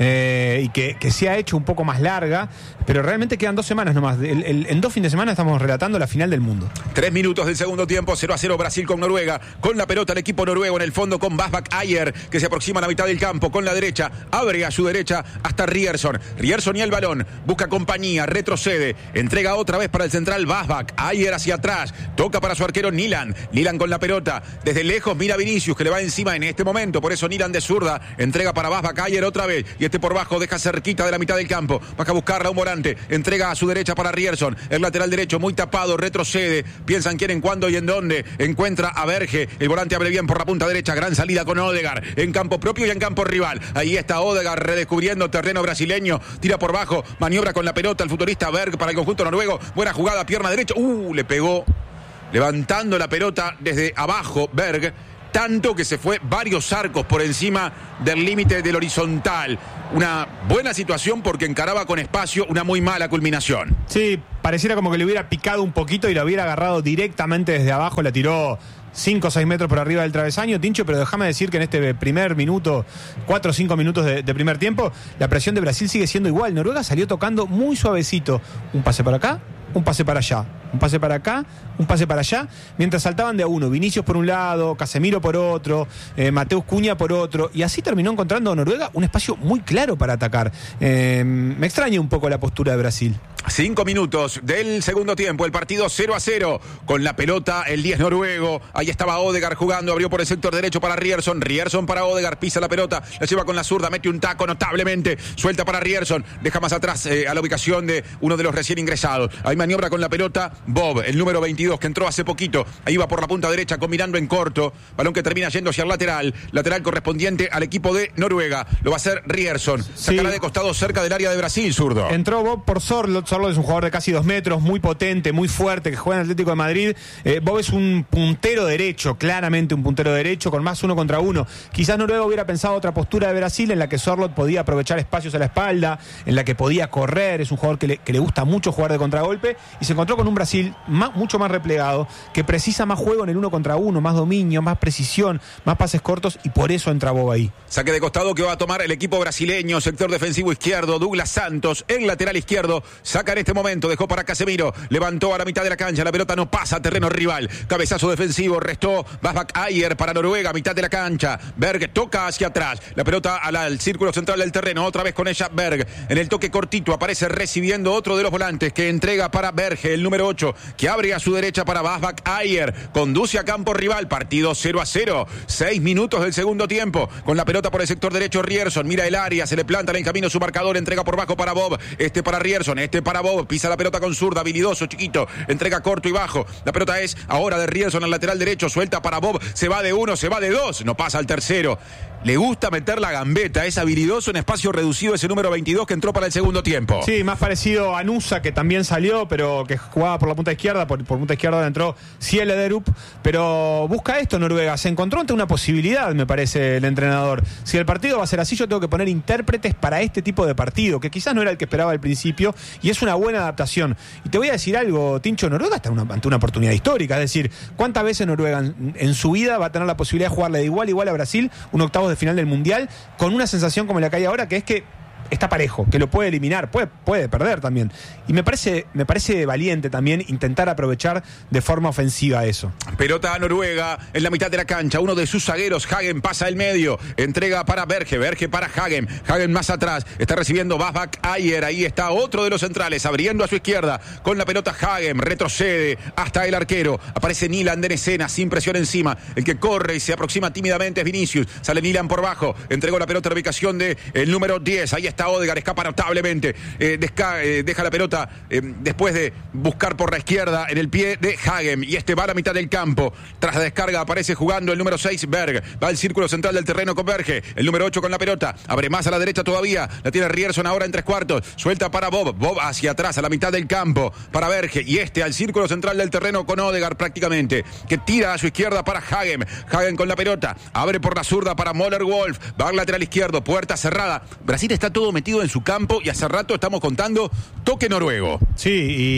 y que se ha hecho un poco más larga, pero realmente quedan 2 semanas nomás. En 2 fines de semana estamos relatando la final del mundo. 3 minutos del segundo tiempo, 0-0 Brasil con Noruega. Con la pelota el equipo noruego en el fondo con Basbak Ayer, que se aproxima a la mitad del campo con la derecha, abre a su derecha hasta Ryerson. Ryerson y el balón, busca compañía, retrocede, entrega otra vez para el central Basbak Ayer hacia atrás, toca para su arquero Nilan con la pelota, desde lejos mira Vinicius que le va encima en este momento, por eso Nilan de zurda, entrega para Basbak Ayer otra vez, y por bajo deja cerquita de la mitad del campo, baja a buscarla un volante, entrega a su derecha para Ryerson, el lateral derecho muy tapado, retrocede, piensa en quién, en cuándo y en dónde, encuentra a Berge, el volante abre bien por la punta derecha, gran salida con Odegaard, en campo propio y en campo rival, ahí está Odegaard redescubriendo terreno brasileño, tira por bajo, maniobra con la pelota el futbolista Berg para el conjunto noruego, buena jugada, pierna derecha, le pegó levantando la pelota desde abajo Berg, tanto que se fue varios arcos por encima del límite del horizontal. Una buena situación porque encaraba con espacio, una muy mala culminación. Sí, pareciera como que le hubiera picado un poquito y la hubiera agarrado directamente desde abajo, la tiró 5 o 6 metros por arriba del travesaño, Tincho, pero déjame decir que en este primer minuto, 4 o 5 minutos de primer tiempo, la presión de Brasil sigue siendo igual. Noruega salió tocando muy suavecito, un pase para acá, un pase para allá, un pase para acá, un pase para allá, mientras saltaban de a uno, Vinicius por un lado, Casemiro por otro, Mateus Cunha por otro, y así terminó encontrando Noruega un espacio muy claro para atacar. Me extraña un poco la postura de Brasil. 5 minutos del segundo tiempo, el partido 0-0, con la pelota el 10 noruego, ahí estaba Odegaard jugando, abrió por el sector derecho para Ryerson para Odegaard, pisa la pelota, la lleva con la zurda, mete un taco notablemente, suelta para Ryerson, deja más atrás a la ubicación de uno de los recién ingresados, ahí maniobra con la pelota Bob, el número 22 que entró hace poquito, ahí va por la punta derecha combinando en corto, balón que termina yendo hacia el lateral correspondiente al equipo de Noruega, lo va a hacer Ryerson, sacará de costado cerca del área de Brasil, zurdo. Entró Bob por Sorloth es un jugador de casi 2 metros, muy potente, muy fuerte, que juega en Atlético de Madrid. Bob es un puntero derecho, claramente un puntero derecho, con más 1 contra 1. Quizás Noruega hubiera pensado otra postura de Brasil en la que Sorloth podía aprovechar espacios a la espalda, en la que podía correr, es un jugador que le gusta mucho jugar de contragolpe, y se encontró con un Brasil mucho más replegado, que precisa más juego en el 1 contra 1, más dominio, más precisión, más pases cortos, y por eso entra Bob ahí. Saque de costado que va a tomar el equipo brasileño, sector defensivo izquierdo, Douglas Santos, el lateral izquierdo, saca en este momento, dejó para Casemiro, levantó a la mitad de la cancha, la pelota no pasa a terreno rival, cabezazo defensivo, restó Basbak Ayer para Noruega, mitad de la cancha, Berg toca hacia atrás, la pelota al círculo central del terreno, otra vez con ella Berg, en el toque cortito aparece recibiendo otro de los volantes que entrega para Berge, el número 8, que abre a su derecha para Basbak Ayer, conduce a campo rival, partido 0-0, 6 minutos del segundo tiempo, con la pelota por el sector derecho Ryerson, mira el área, se le planta en el camino su marcador, entrega por bajo para Bob, para Ryerson, para Bob, pisa la pelota con zurda, habilidoso, chiquito, entrega corto y bajo, la pelota es ahora de Ryerson al lateral derecho, suelta para Bob, se va de 1, se va de 2, no pasa al tercero. Le gusta meter la gambeta, es habilidoso en espacio reducido ese número 22 que entró para el segundo tiempo. Sí, más parecido a Nusa, que también salió, pero que jugaba por la punta izquierda, por punta izquierda entró Sielederup, pero busca esto Noruega, se encontró ante una posibilidad, me parece el entrenador. Si el partido va a ser así, yo tengo que poner intérpretes para este tipo de partido, que quizás no era el que esperaba al principio, y es una buena adaptación. Y te voy a decir algo, Tincho, Noruega está ante una oportunidad histórica, es decir, ¿cuántas veces Noruega en su vida va a tener la posibilidad de jugarle de igual a igual a Brasil, un octavos de final del Mundial, con una sensación como la que hay ahora, que es que está parejo, que lo puede eliminar, puede perder también. Y me parece valiente también intentar aprovechar de forma ofensiva eso. Pelota a Noruega en la mitad de la cancha, uno de sus zagueros, Hagen, pasa el medio, entrega para Berge para Hagen más atrás, está recibiendo Basbak Ayer, ahí está otro de los centrales, abriendo a su izquierda, con la pelota Hagen, retrocede hasta el arquero, aparece Nilan en escena, sin presión encima, el que corre y se aproxima tímidamente es Vinicius, sale Nilan por bajo, entregó la pelota a la ubicación de el número 10, ahí está está Odegaard, escapa notablemente. Deja la pelota después de buscar por la izquierda en el pie de Hagem. Y va a la mitad del campo. Tras la descarga aparece jugando el número 6, Berg. Va al círculo central del terreno con Berge. El número 8 con la pelota. Abre más a la derecha todavía. La tiene Rierson ahora en 3/4. Suelta para Bob. Bob hacia atrás a la mitad del campo para Berge. Y al círculo central del terreno con Odegaard prácticamente. Que tira a su izquierda para Hagem. Hagem con la pelota. Abre por la zurda para Möller-Wolf. Va al lateral izquierdo. Puerta cerrada. Brasil está todo metido en su campo y hace rato estamos contando toque noruego. Sí,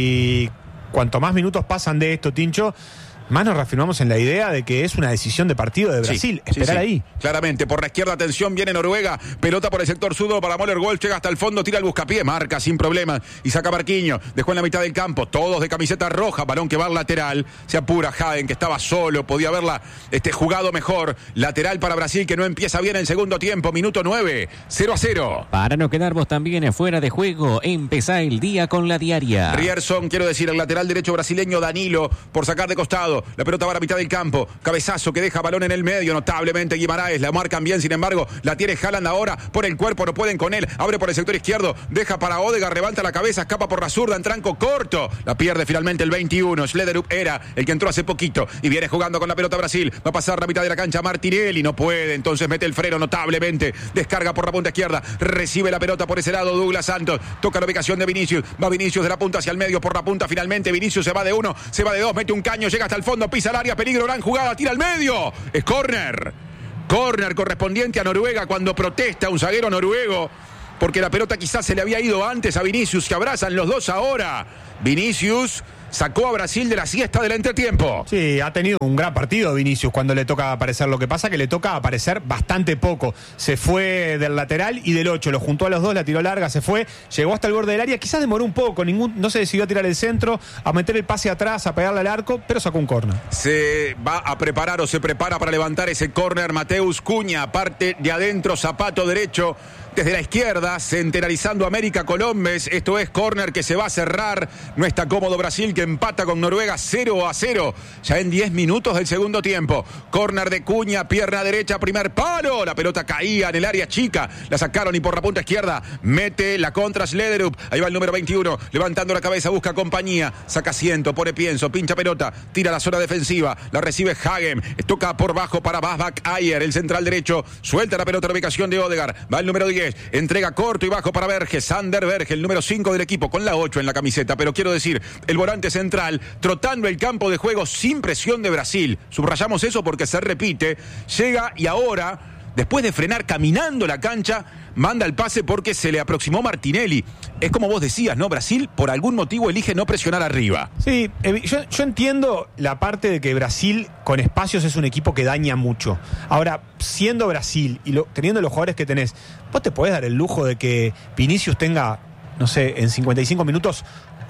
y cuanto más minutos pasan de esto, Tincho, más nos reafirmamos en la idea de que es una decisión de partido de Brasil. Esperar ahí. Claramente, por la izquierda, atención, viene Noruega. Pelota por el sector zurdo para Möller-Wolf. Llega hasta el fondo, tira el buscapié, marca sin problema. Y saca Marquinhos. Dejó en la mitad del campo. Todos de camiseta roja. Balón que va al lateral. Se apura Hagen, que estaba solo. Podía haberla jugado mejor. Lateral para Brasil, que no empieza bien el segundo tiempo. Minuto 9. 0-0. Para no quedarnos también fuera de juego, empezá el día con la diaria. Rierson, quiero decir, el lateral derecho brasileño Danilo, por sacar de costado. La pelota va a la mitad del campo. Cabezazo que deja balón en el medio. Notablemente Guimaraes. La marcan bien, sin embargo. La tiene Haaland ahora. Por el cuerpo no pueden con él. Abre por el sector izquierdo. Deja para Odegaard. Levanta la cabeza. Escapa por la zurda. En tranco corto. La pierde finalmente el 21. Schlederup era el que entró hace poquito. Y viene jugando con la pelota Brasil. Va a pasar la mitad de la cancha Martinelli. No puede. Entonces mete el freno notablemente. Descarga por la punta izquierda. Recibe la pelota por ese lado. Douglas Santos. Toca la ubicación de Vinicius. Va Vinicius de la punta hacia el medio. Por la punta finalmente. Vinicius se va de 1. Se va de 2. Mete un caño. Llega hasta el fondo. Pisa al área, peligro, gran jugada, tira al medio. Es córner. Córner correspondiente a Noruega cuando protesta un zaguero noruego. Porque la pelota quizás se le había ido antes a Vinicius. Se abrazan los dos ahora. Vinicius sacó a Brasil de la siesta del entretiempo. Sí, ha tenido un gran partido Vinicius cuando le toca aparecer. Lo que pasa es que le toca aparecer bastante poco. Se fue del lateral y del 8. Lo juntó a los dos, la tiró larga, se fue. Llegó hasta el borde del área. Quizás demoró un poco. No se decidió a tirar el centro, a meter el pase atrás, a pegarle al arco, pero sacó un córner. Se va a preparar o se prepara para levantar ese córner Mateus Cunha. Parte de adentro, zapato derecho. Desde la izquierda, centenarizando América Colombes. Esto es córner que se va a cerrar. No está cómodo Brasil, que empata con Noruega 0-0. Ya en 10 minutos del segundo tiempo. Córner de Cunha, pierna derecha, primer palo. La pelota caía en el área chica. La sacaron y por la punta izquierda mete la contra Schlederup. Ahí va el número 21. Levantando la cabeza, busca compañía. Saca asiento, pone pienso, pincha pelota. Tira la zona defensiva. La recibe Hagem. Toca por bajo para Basbak Ayer, el central derecho. Suelta la pelota a la ubicación de Odegaard. Va el número 10. Entrega corto y bajo para Berge. Sander Berge, el número 5 del equipo, con la 8 en la camiseta. Pero quiero decir, el volante central, trotando el campo de juego sin presión de Brasil. Subrayamos eso porque se repite. Llega y ahora, después de frenar caminando la cancha, manda el pase porque se le aproximó Martinelli. Es como vos decías, ¿no? Brasil, por algún motivo, elige no presionar arriba. Sí, yo entiendo la parte de que Brasil, con espacios, es un equipo que daña mucho. Ahora, siendo Brasil y teniendo los jugadores que tenés, vos te podés dar el lujo de que Vinicius tenga, no sé, en 55 minutos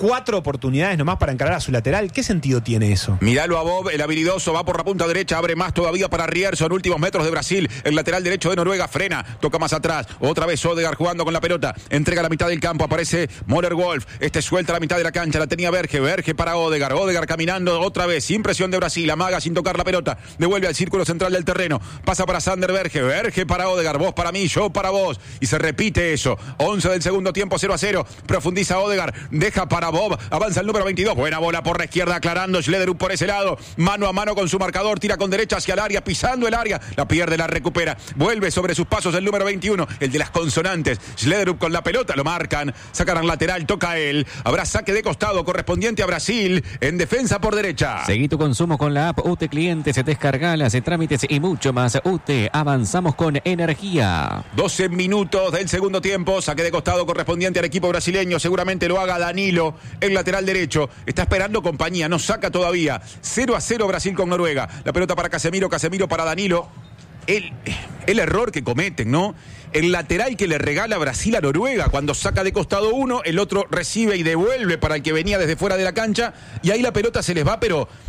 4 oportunidades nomás para encarar a su lateral. ¿Qué sentido tiene eso? Miralo a Bob, el habilidoso, va por la punta derecha, abre más todavía para Rierson, últimos metros de Brasil, el lateral derecho de Noruega frena, toca más atrás, otra vez Odegaard jugando con la pelota, entrega a la mitad del campo, aparece Möller-Wolf, suelta a la mitad de la cancha, la tenía Berge para Odegaard caminando otra vez, sin presión de Brasil, amaga sin tocar la pelota, devuelve al círculo central del terreno, pasa para Sander Berge para Odegaard, vos para mí, yo para vos, y se repite eso, 11 del segundo tiempo, 0-0, profundiza Odegaard, deja para Bob, avanza el número 22, buena bola por la izquierda, aclarando Schlederup por ese lado, mano a mano con su marcador, tira con derecha hacia el área, pisando el área, la pierde, la recupera, vuelve sobre sus pasos el número 21, el de las consonantes, Schlederup con la pelota, lo marcan, sacan al lateral, toca a él, habrá saque de costado correspondiente a Brasil, en defensa por derecha. Seguí tu consumo con la app UTE Clientes, descargalas, trámites y mucho más. UTE, avanzamos con energía. 12 minutos del segundo tiempo, saque de costado correspondiente al equipo brasileño, seguramente lo haga Danilo, el lateral derecho, está esperando compañía, no saca todavía, 0-0 Brasil con Noruega, la pelota para Casemiro para Danilo, el error que cometen, ¿no? El lateral que le regala Brasil a Noruega, cuando saca de costado uno, el otro recibe y devuelve para el que venía desde fuera de la cancha, y ahí la pelota se les va, pero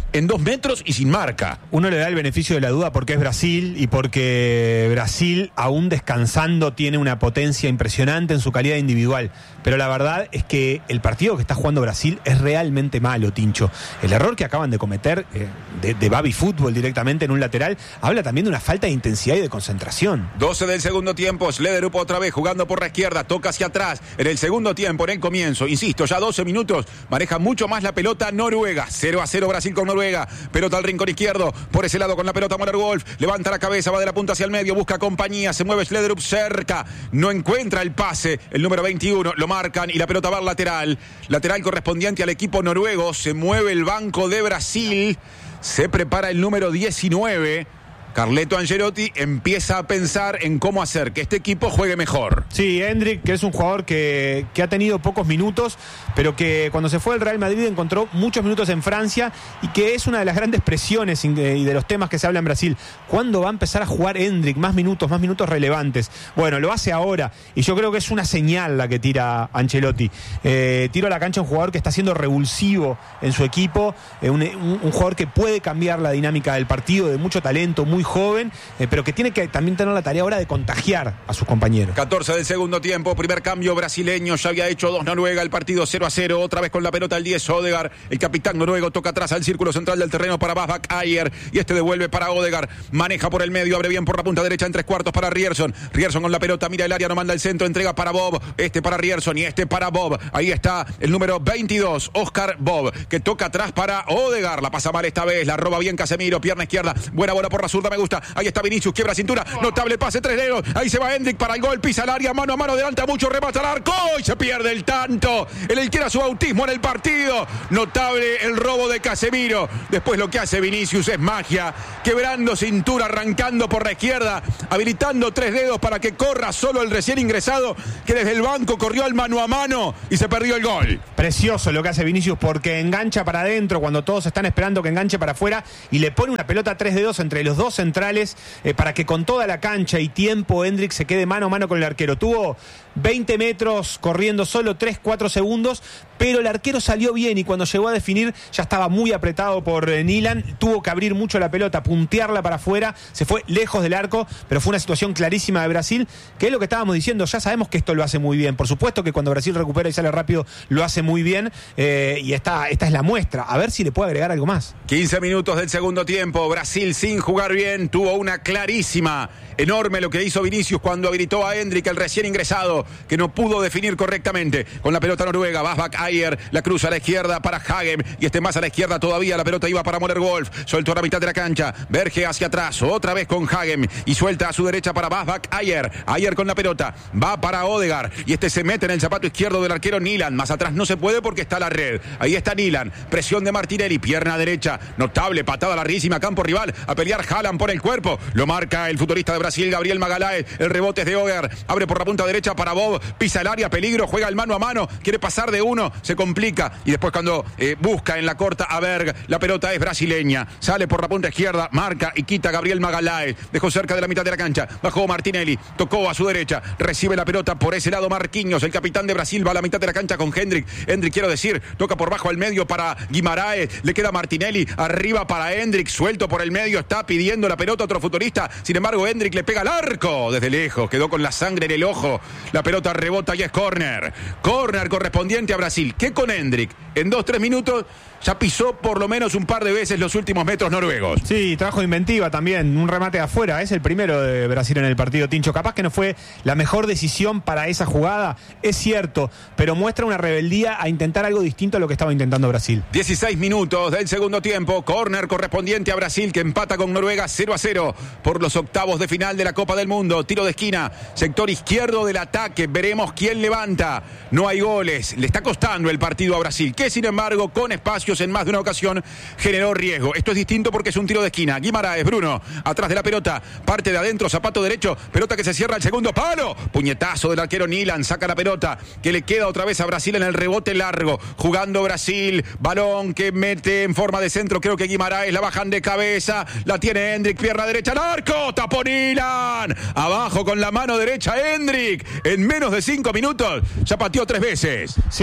en 2 metros y sin marca. Uno le da el beneficio de la duda porque es Brasil y porque Brasil, aún descansando, tiene una potencia impresionante en su calidad individual. Pero la verdad es que el partido que está jugando Brasil es realmente malo, Tincho. El error que acaban de cometer de Baby Fútbol directamente en un lateral habla también de una falta de intensidad y de concentración. 12 del segundo tiempo, Slederup otra vez jugando por la izquierda, toca hacia atrás. En el segundo tiempo, en el comienzo, insisto, ya 12 minutos, maneja mucho más la pelota Noruega. 0-0 Brasil con Noruega. Pelota al rincón izquierdo, por ese lado con la pelota Müller Wolf. Levanta la cabeza, va de la punta hacia el medio, busca compañía, se mueve Slederup cerca. No encuentra el pase, el número 21, lo marcan y la pelota va al lateral. Lateral correspondiente al equipo noruego. Se mueve el banco de Brasil. Se prepara el número 19. Carleto Ancelotti empieza a pensar en cómo hacer que este equipo juegue mejor. Sí, Endrick, que es un jugador que ha tenido pocos minutos, pero que cuando se fue al Real Madrid encontró muchos minutos en Francia y que es una de las grandes presiones y de los temas que se habla en Brasil. ¿Cuándo va a empezar a jugar Endrick? Más minutos relevantes. Bueno, lo hace ahora y yo creo que es una señal la que tira Ancelotti. Tiro a la cancha un jugador que está siendo revulsivo en su equipo, un jugador que puede cambiar la dinámica del partido, de mucho talento, muy joven, pero que tiene que también tener la tarea ahora de contagiar a sus compañeros. 14 del segundo tiempo, primer cambio brasileño, ya había hecho 2 Noruega, el partido 0-0, otra vez con la pelota el 10 Odegaard, el capitán noruego toca atrás al círculo central del terreno para Basbak Ayer, y este devuelve para Odegaard, maneja por el medio, abre bien por la punta derecha en 3/4 para Ryerson con la pelota, mira el área, no manda el centro, entrega para Bob, este para Ryerson y este para Bob, ahí está el número 22, Oscar Bob, que toca atrás para Odegaard, la pasa mal esta vez, la roba bien Casemiro, pierna izquierda, buena bola por la zurda, me gusta, ahí está Vinicius, quiebra cintura, notable pase, 3 dedos, ahí se va Endrick para el gol, pisa el área, mano a mano, adelanta mucho, remata al arco y se pierde el tanto, el que era su bautismo en el partido, notable el robo de Casemiro, después lo que hace Vinicius es magia, quebrando cintura, arrancando por la izquierda, habilitando 3 dedos para que corra solo el recién ingresado, que desde el banco corrió al mano a mano y se perdió el gol. Precioso lo que hace Vinicius porque engancha para adentro cuando todos están esperando que enganche para afuera y le pone una pelota a 3 dedos entre los dos centrales para que con toda la cancha y tiempo Endrick se quede mano a mano con el arquero. Tuvo 20 metros corriendo solo 3-4 segundos, pero el arquero salió bien y cuando llegó a definir ya estaba muy apretado por Nilan, tuvo que abrir mucho la pelota, puntearla para afuera, se fue lejos del arco, pero fue una situación clarísima de Brasil, que es lo que estábamos diciendo, ya sabemos que esto lo hace muy bien, por supuesto que cuando Brasil recupera y sale rápido lo hace muy bien, y esta es la muestra, a ver si le puede agregar algo más. 15 minutos del segundo tiempo, Brasil sin jugar bien, tuvo una clarísima, enorme lo que hizo Vinicius cuando habilitó a Endrick, el recién ingresado, que no pudo definir correctamente con la pelota noruega. Basbak Ayer la cruza a la izquierda para Hagem y más a la izquierda todavía, la pelota iba para Müller Wolf, soltó a la mitad de la cancha, Berge hacia atrás, otra vez con Hagem y suelta a su derecha para Basbak Ayer con la pelota, va para Odegaard y se mete en el zapato izquierdo del arquero Nilan, más atrás no se puede porque está la red, ahí está Nilan, presión de Martinelli, pierna derecha, notable patada larguísima, campo rival, a pelear Haaland por el cuerpo, lo marca el futbolista de Brasil, Gabriel Magalhães, el rebote es de Odegaard, abre por la punta derecha para Bob, pisa el área, peligro, juega el mano a mano, quiere pasar de uno, se complica y después cuando busca en la corta a Berg, la pelota es brasileña, sale por la punta izquierda, marca y quita Gabriel Magalhães, dejó cerca de la mitad de la cancha, bajó Martinelli, tocó a su derecha, recibe la pelota por ese lado Marquinhos, el capitán de Brasil, va a la mitad de la cancha con Endrick, quiero decir, toca por bajo al medio para Guimaraes, le queda Martinelli, arriba para Endrick, suelto por el medio, está pidiendo la pelota otro futbolista, sin embargo Endrick le pega al arco, desde lejos, quedó con la sangre en el ojo, la pelota rebota y es córner correspondiente a Brasil, que con Endrick en 2-3 minutos ya pisó por lo menos un par de veces los últimos metros noruegos. Sí, trajo inventiva también, un remate de afuera, es el primero de Brasil en el partido, Tincho, capaz que no fue la mejor decisión para esa jugada, es cierto, pero muestra una rebeldía a intentar algo distinto a lo que estaba intentando Brasil. 16 minutos del segundo tiempo, córner correspondiente a Brasil que empata con Noruega 0-0 por los octavos de final de la Copa del Mundo, tiro de esquina, sector izquierdo del ataque, veremos quién levanta, no hay goles, le está costando el partido a Brasil, que sin embargo con espacios en más de una ocasión generó riesgo. Esto es distinto porque es un tiro de esquina. Guimaraes, Bruno, atrás de la pelota, parte de adentro, zapato derecho, pelota que se cierra al segundo palo, puñetazo del arquero Nilan, saca la pelota, que le queda otra vez a Brasil en el rebote largo, jugando Brasil, balón que mete en forma de centro, creo que Guimaraes, la bajan de cabeza, la tiene Endrick, pierna derecha al arco, tapó Nilan, abajo con la mano derecha Endrick, en menos de 5 minutos, ya pateó 3 veces. Sí, tremendo.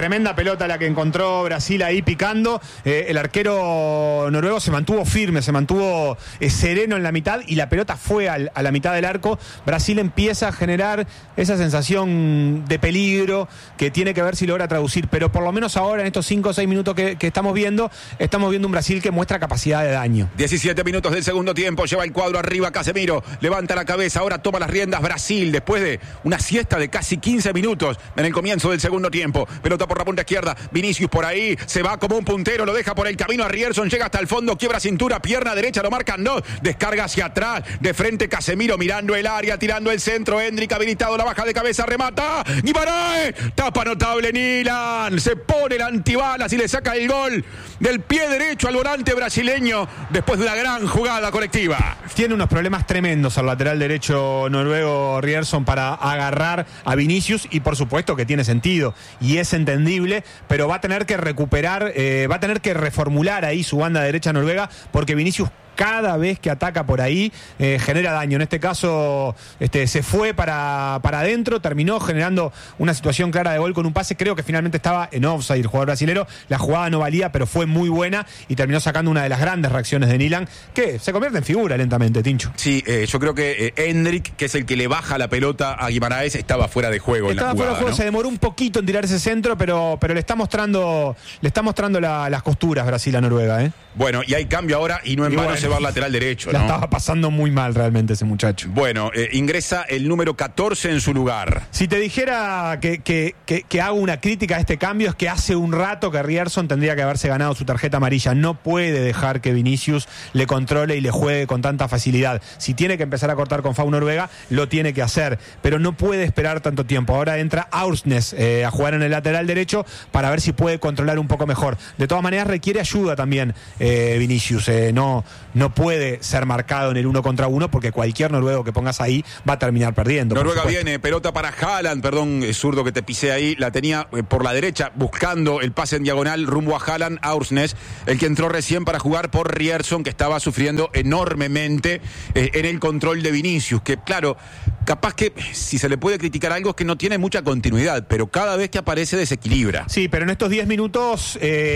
tremenda pelota la que encontró Brasil ahí picando. El arquero noruego se mantuvo firme, se mantuvo sereno en la mitad y la pelota fue a la mitad del arco. Brasil empieza a generar esa sensación de peligro que tiene que ver si logra traducir, pero por lo menos ahora en estos 5 o 6 minutos que estamos viendo un Brasil que muestra capacidad de daño. 17 minutos del segundo tiempo, lleva el cuadro arriba Casemiro, levanta la cabeza, ahora toma las riendas Brasil después de una siesta de casi 15 minutos en el comienzo del segundo tiempo. Pelota por la punta izquierda, Vinicius por ahí, se va como un puntero, lo deja por el camino a Rierson, llega hasta el fondo, quiebra cintura, pierna derecha, lo marcan, no, descarga hacia atrás, de frente Casemiro mirando el área, tirando el centro, Endrick habilitado, la baja de cabeza, remata, Guimaraes, tapa notable Nilan, se pone el antibalas y le saca el gol del pie derecho al volante brasileño después de una gran jugada colectiva. Tiene unos problemas tremendos al lateral derecho noruego Rierson para agarrar a Vinicius y por supuesto que tiene sentido y es entendible, pero va a tener que recuperar, va a tener que reformular ahí su banda derecha noruega porque Vinicius cada vez que ataca por ahí genera daño. En este caso se fue para adentro, terminó generando una situación clara de gol con un pase, creo que finalmente estaba en offside el jugador brasilero, la jugada no valía pero fue muy buena y terminó sacando una de las grandes reacciones de Nilan que se convierte en figura lentamente, Tincho. Sí, yo creo que Endrick, que es el que le baja la pelota a Guimaraes, estaba fuera de juego en la jugada, fuera de juego, ¿no? Se demoró un poquito en tirar ese centro, pero le está mostrando las costuras Brasil a Noruega, Bueno, y hay cambio ahora y no en vano se va al lateral derecho, ¿no? La estaba pasando muy mal realmente ese muchacho. Bueno, ingresa el número 14 en su lugar. Si te dijera que hago una crítica a este cambio, es que hace un rato que Rierson tendría que haberse ganado su tarjeta amarilla. No puede dejar que Vinicius le controle y le juegue con tanta facilidad. Si tiene que empezar a cortar con FAU Noruega, lo tiene que hacer, pero no puede esperar tanto tiempo. Ahora entra Aursnes a jugar en el lateral derecho para ver si puede controlar un poco mejor. De todas maneras requiere ayuda también Vinicius. No puede ser marcado en el 1 contra 1 porque cualquier noruego que pongas ahí va a terminar perdiendo. Noruega viene, pelota para Haaland, perdón, zurdo que te pisé ahí, la tenía por la derecha buscando el pase en diagonal rumbo a Haaland, Aursnes, el que entró recién para jugar por Rierson, que estaba sufriendo enormemente en el control de Vinicius, que claro, capaz que si se le puede criticar algo es que no tiene mucha continuidad, pero cada vez que aparece desequilibra. Sí, pero en estos 10 minutos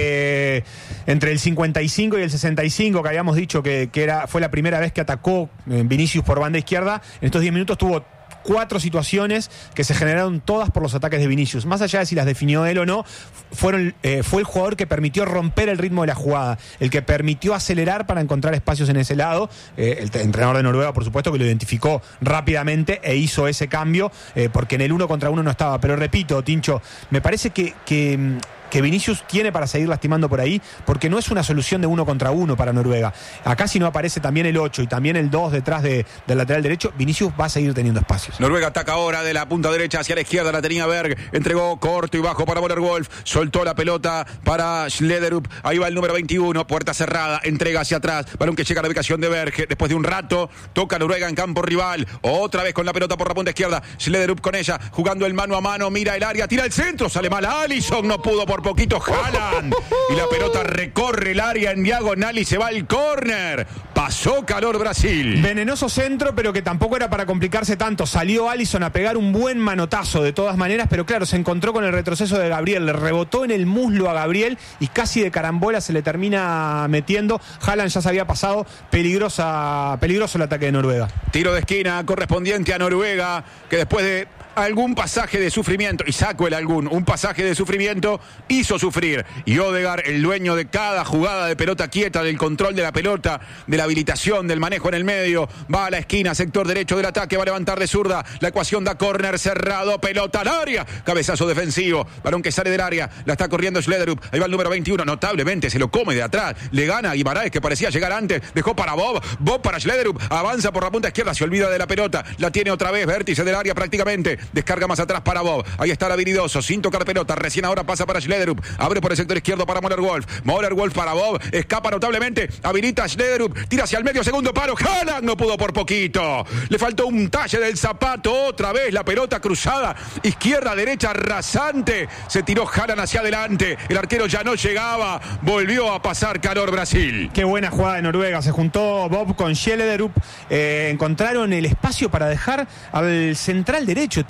entre el 55 y el 65 que habíamos dicho que fue la primera vez que atacó Vinicius por banda izquierda, en estos 10 minutos tuvo 4 situaciones que se generaron todas por los ataques de Vinicius. Más allá de si las definió él o no, fue el jugador que permitió romper el ritmo de la jugada, el que permitió acelerar para encontrar espacios en ese lado. El entrenador de Noruega, por supuesto, que lo identificó rápidamente e hizo ese cambio, porque en el 1 contra 1 no estaba. Pero repito, Tincho, me parece que Vinicius tiene para seguir lastimando por ahí, porque no es una solución de 1 contra 1 para Noruega. Acá si no aparece también el 8 y también el 2 detrás del lateral derecho, Vinicius va a seguir teniendo espacios. Noruega ataca ahora de la punta derecha hacia la izquierda, la tenía Berg, entregó corto y bajo para Møller Wolf, soltó la pelota para Schlederup, ahí va el número 21, puerta cerrada, entrega hacia atrás, balón que llega a la ubicación de Berg, después de un rato, toca Noruega en campo rival, otra vez con la pelota por la punta izquierda, Schlederup con ella, jugando el mano a mano, mira el área, tira el centro, sale mal Alisson, no pudo por poquito Haaland y la pelota recorre el área en diagonal y se va al córner. Pasó calor Brasil. Venenoso centro, pero que tampoco era para complicarse tanto. Salió Alisson a pegar un buen manotazo de todas maneras, pero claro, se encontró con el retroceso de Gabriel, le rebotó en el muslo a Gabriel y casi de carambola se le termina metiendo. Haaland ya se había pasado, peligroso el ataque de Noruega. Tiro de esquina correspondiente a Noruega, que después de algún pasaje de sufrimiento, y saco un pasaje de sufrimiento, hizo sufrir. Y Odegaard, el dueño de cada jugada de pelota quieta, del control de la pelota, de la habilitación, del manejo en el medio, va a la esquina, sector derecho del ataque, va a levantar de zurda, la ecuación da córner, cerrado, pelota al área, cabezazo defensivo, balón que sale del área, la está corriendo Schlederup, ahí va el número 21, notablemente se lo come de atrás, le gana a Guimaraes, que parecía llegar antes, dejó para Bob para Schlederup, avanza por la punta izquierda, se olvida de la pelota, la tiene otra vez, vértice del área prácticamente, descarga más atrás para Bob, ahí está el habilidoso, sin tocar pelota, recién ahora pasa para Schlederup, abre por el sector izquierdo para Møller Wolf para Bob, escapa notablemente, habilita a Schlederup, tira hacia el medio, segundo palo, Haaland no pudo por poquito, le faltó un talle del zapato, otra vez la pelota cruzada, izquierda, derecha, rasante, se tiró Haaland hacia adelante, el arquero ya no llegaba, volvió a pasar calor Brasil. Qué buena jugada de Noruega, se juntó Bob con Schlederup, encontraron el espacio para dejar al central derecho,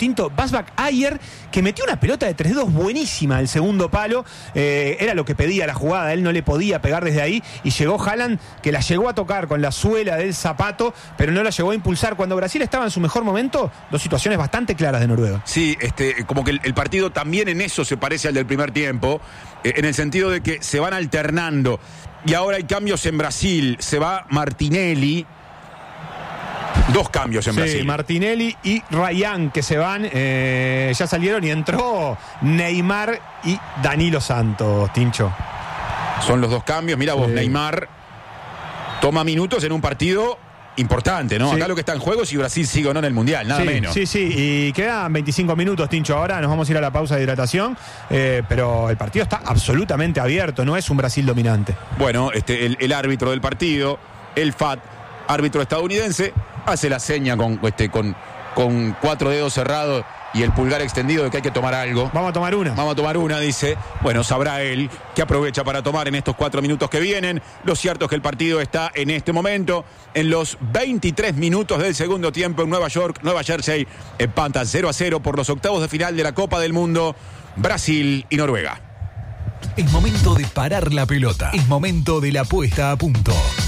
distinto. Basbak Ayer, que metió una pelota de 3-2 buenísima al segundo palo. Era lo que pedía la jugada, él no le podía pegar desde ahí. Y llegó Haaland, que la llegó a tocar con la suela del zapato, pero no la llegó a impulsar. Cuando Brasil estaba en su mejor momento, dos situaciones bastante claras de Noruega. Sí, como que el partido también en eso se parece al del primer tiempo, en el sentido de que se van alternando. Y ahora hay cambios en Brasil. Se va Martinelli. Dos cambios en Brasil. Martinelli y Ryan, que se van, ya salieron, y entró Neymar y Danilo Santos, Tincho. Son los dos cambios. Mira vos, Neymar toma minutos en un partido importante, ¿no? Sí. Acá lo que está en juego es si Brasil sigue o no en el Mundial, nada menos. Sí, y quedan 25 minutos, Tincho. Ahora nos vamos a ir a la pausa de hidratación, pero el partido está absolutamente abierto, no es un Brasil dominante. Bueno, el árbitro del partido, el FAT, árbitro estadounidense, hace la seña con 4 dedos cerrados y el pulgar extendido de que hay que tomar algo. Vamos a tomar una, dice. Bueno, sabrá él que aprovecha para tomar en estos 4 minutos que vienen. Lo cierto es que el partido está en este momento en los 23 minutos del segundo tiempo en Nueva York. Nueva Jersey empatan 0-0 por los octavos de final de la Copa del Mundo, Brasil y Noruega. Es momento de parar la pelota. Es momento de la puesta a punto.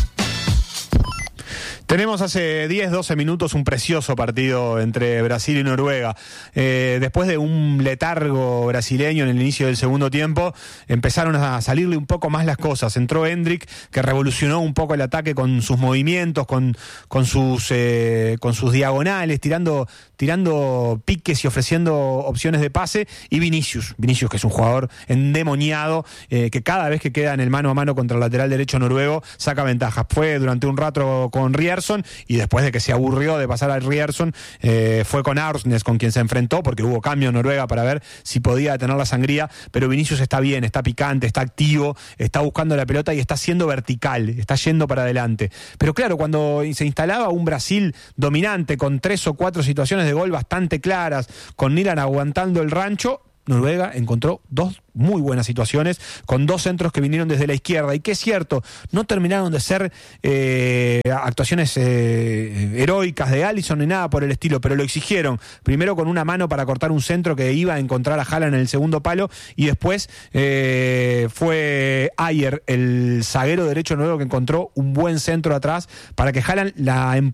Tenemos hace 10-12 minutos un precioso partido entre Brasil y Noruega. Después de un letargo brasileño en el inicio del segundo tiempo, empezaron a salirle un poco más las cosas. Entró Endrick, que revolucionó un poco el ataque con sus movimientos, con sus diagonales, tirando piques y ofreciendo opciones de pase. Y Vinicius, que es un jugador endemoniado, que cada vez que queda en el mano a mano contra el lateral derecho noruego, saca ventajas. Fue durante un rato con Rierson, y después de que se aburrió de pasar a Rierson, fue con Arsnes con quien se enfrentó, porque hubo cambio en Noruega para ver si podía detener la sangría. Pero Vinicius está bien, está picante, está activo, está buscando la pelota y está siendo vertical, está yendo para adelante. Pero claro, cuando se instalaba un Brasil dominante, con 3 o 4 situaciones de gol bastante claras, con Nilan aguantando el rancho, Noruega encontró 2 muy buenas situaciones, con 2 centros que vinieron desde la izquierda, y que es cierto, no terminaron de ser actuaciones heroicas de Alisson ni nada por el estilo, pero lo exigieron, primero con una mano para cortar un centro que iba a encontrar a Haaland en el segundo palo, y después fue Ayer, el zaguero derecho noruego, que encontró un buen centro atrás para que Haaland la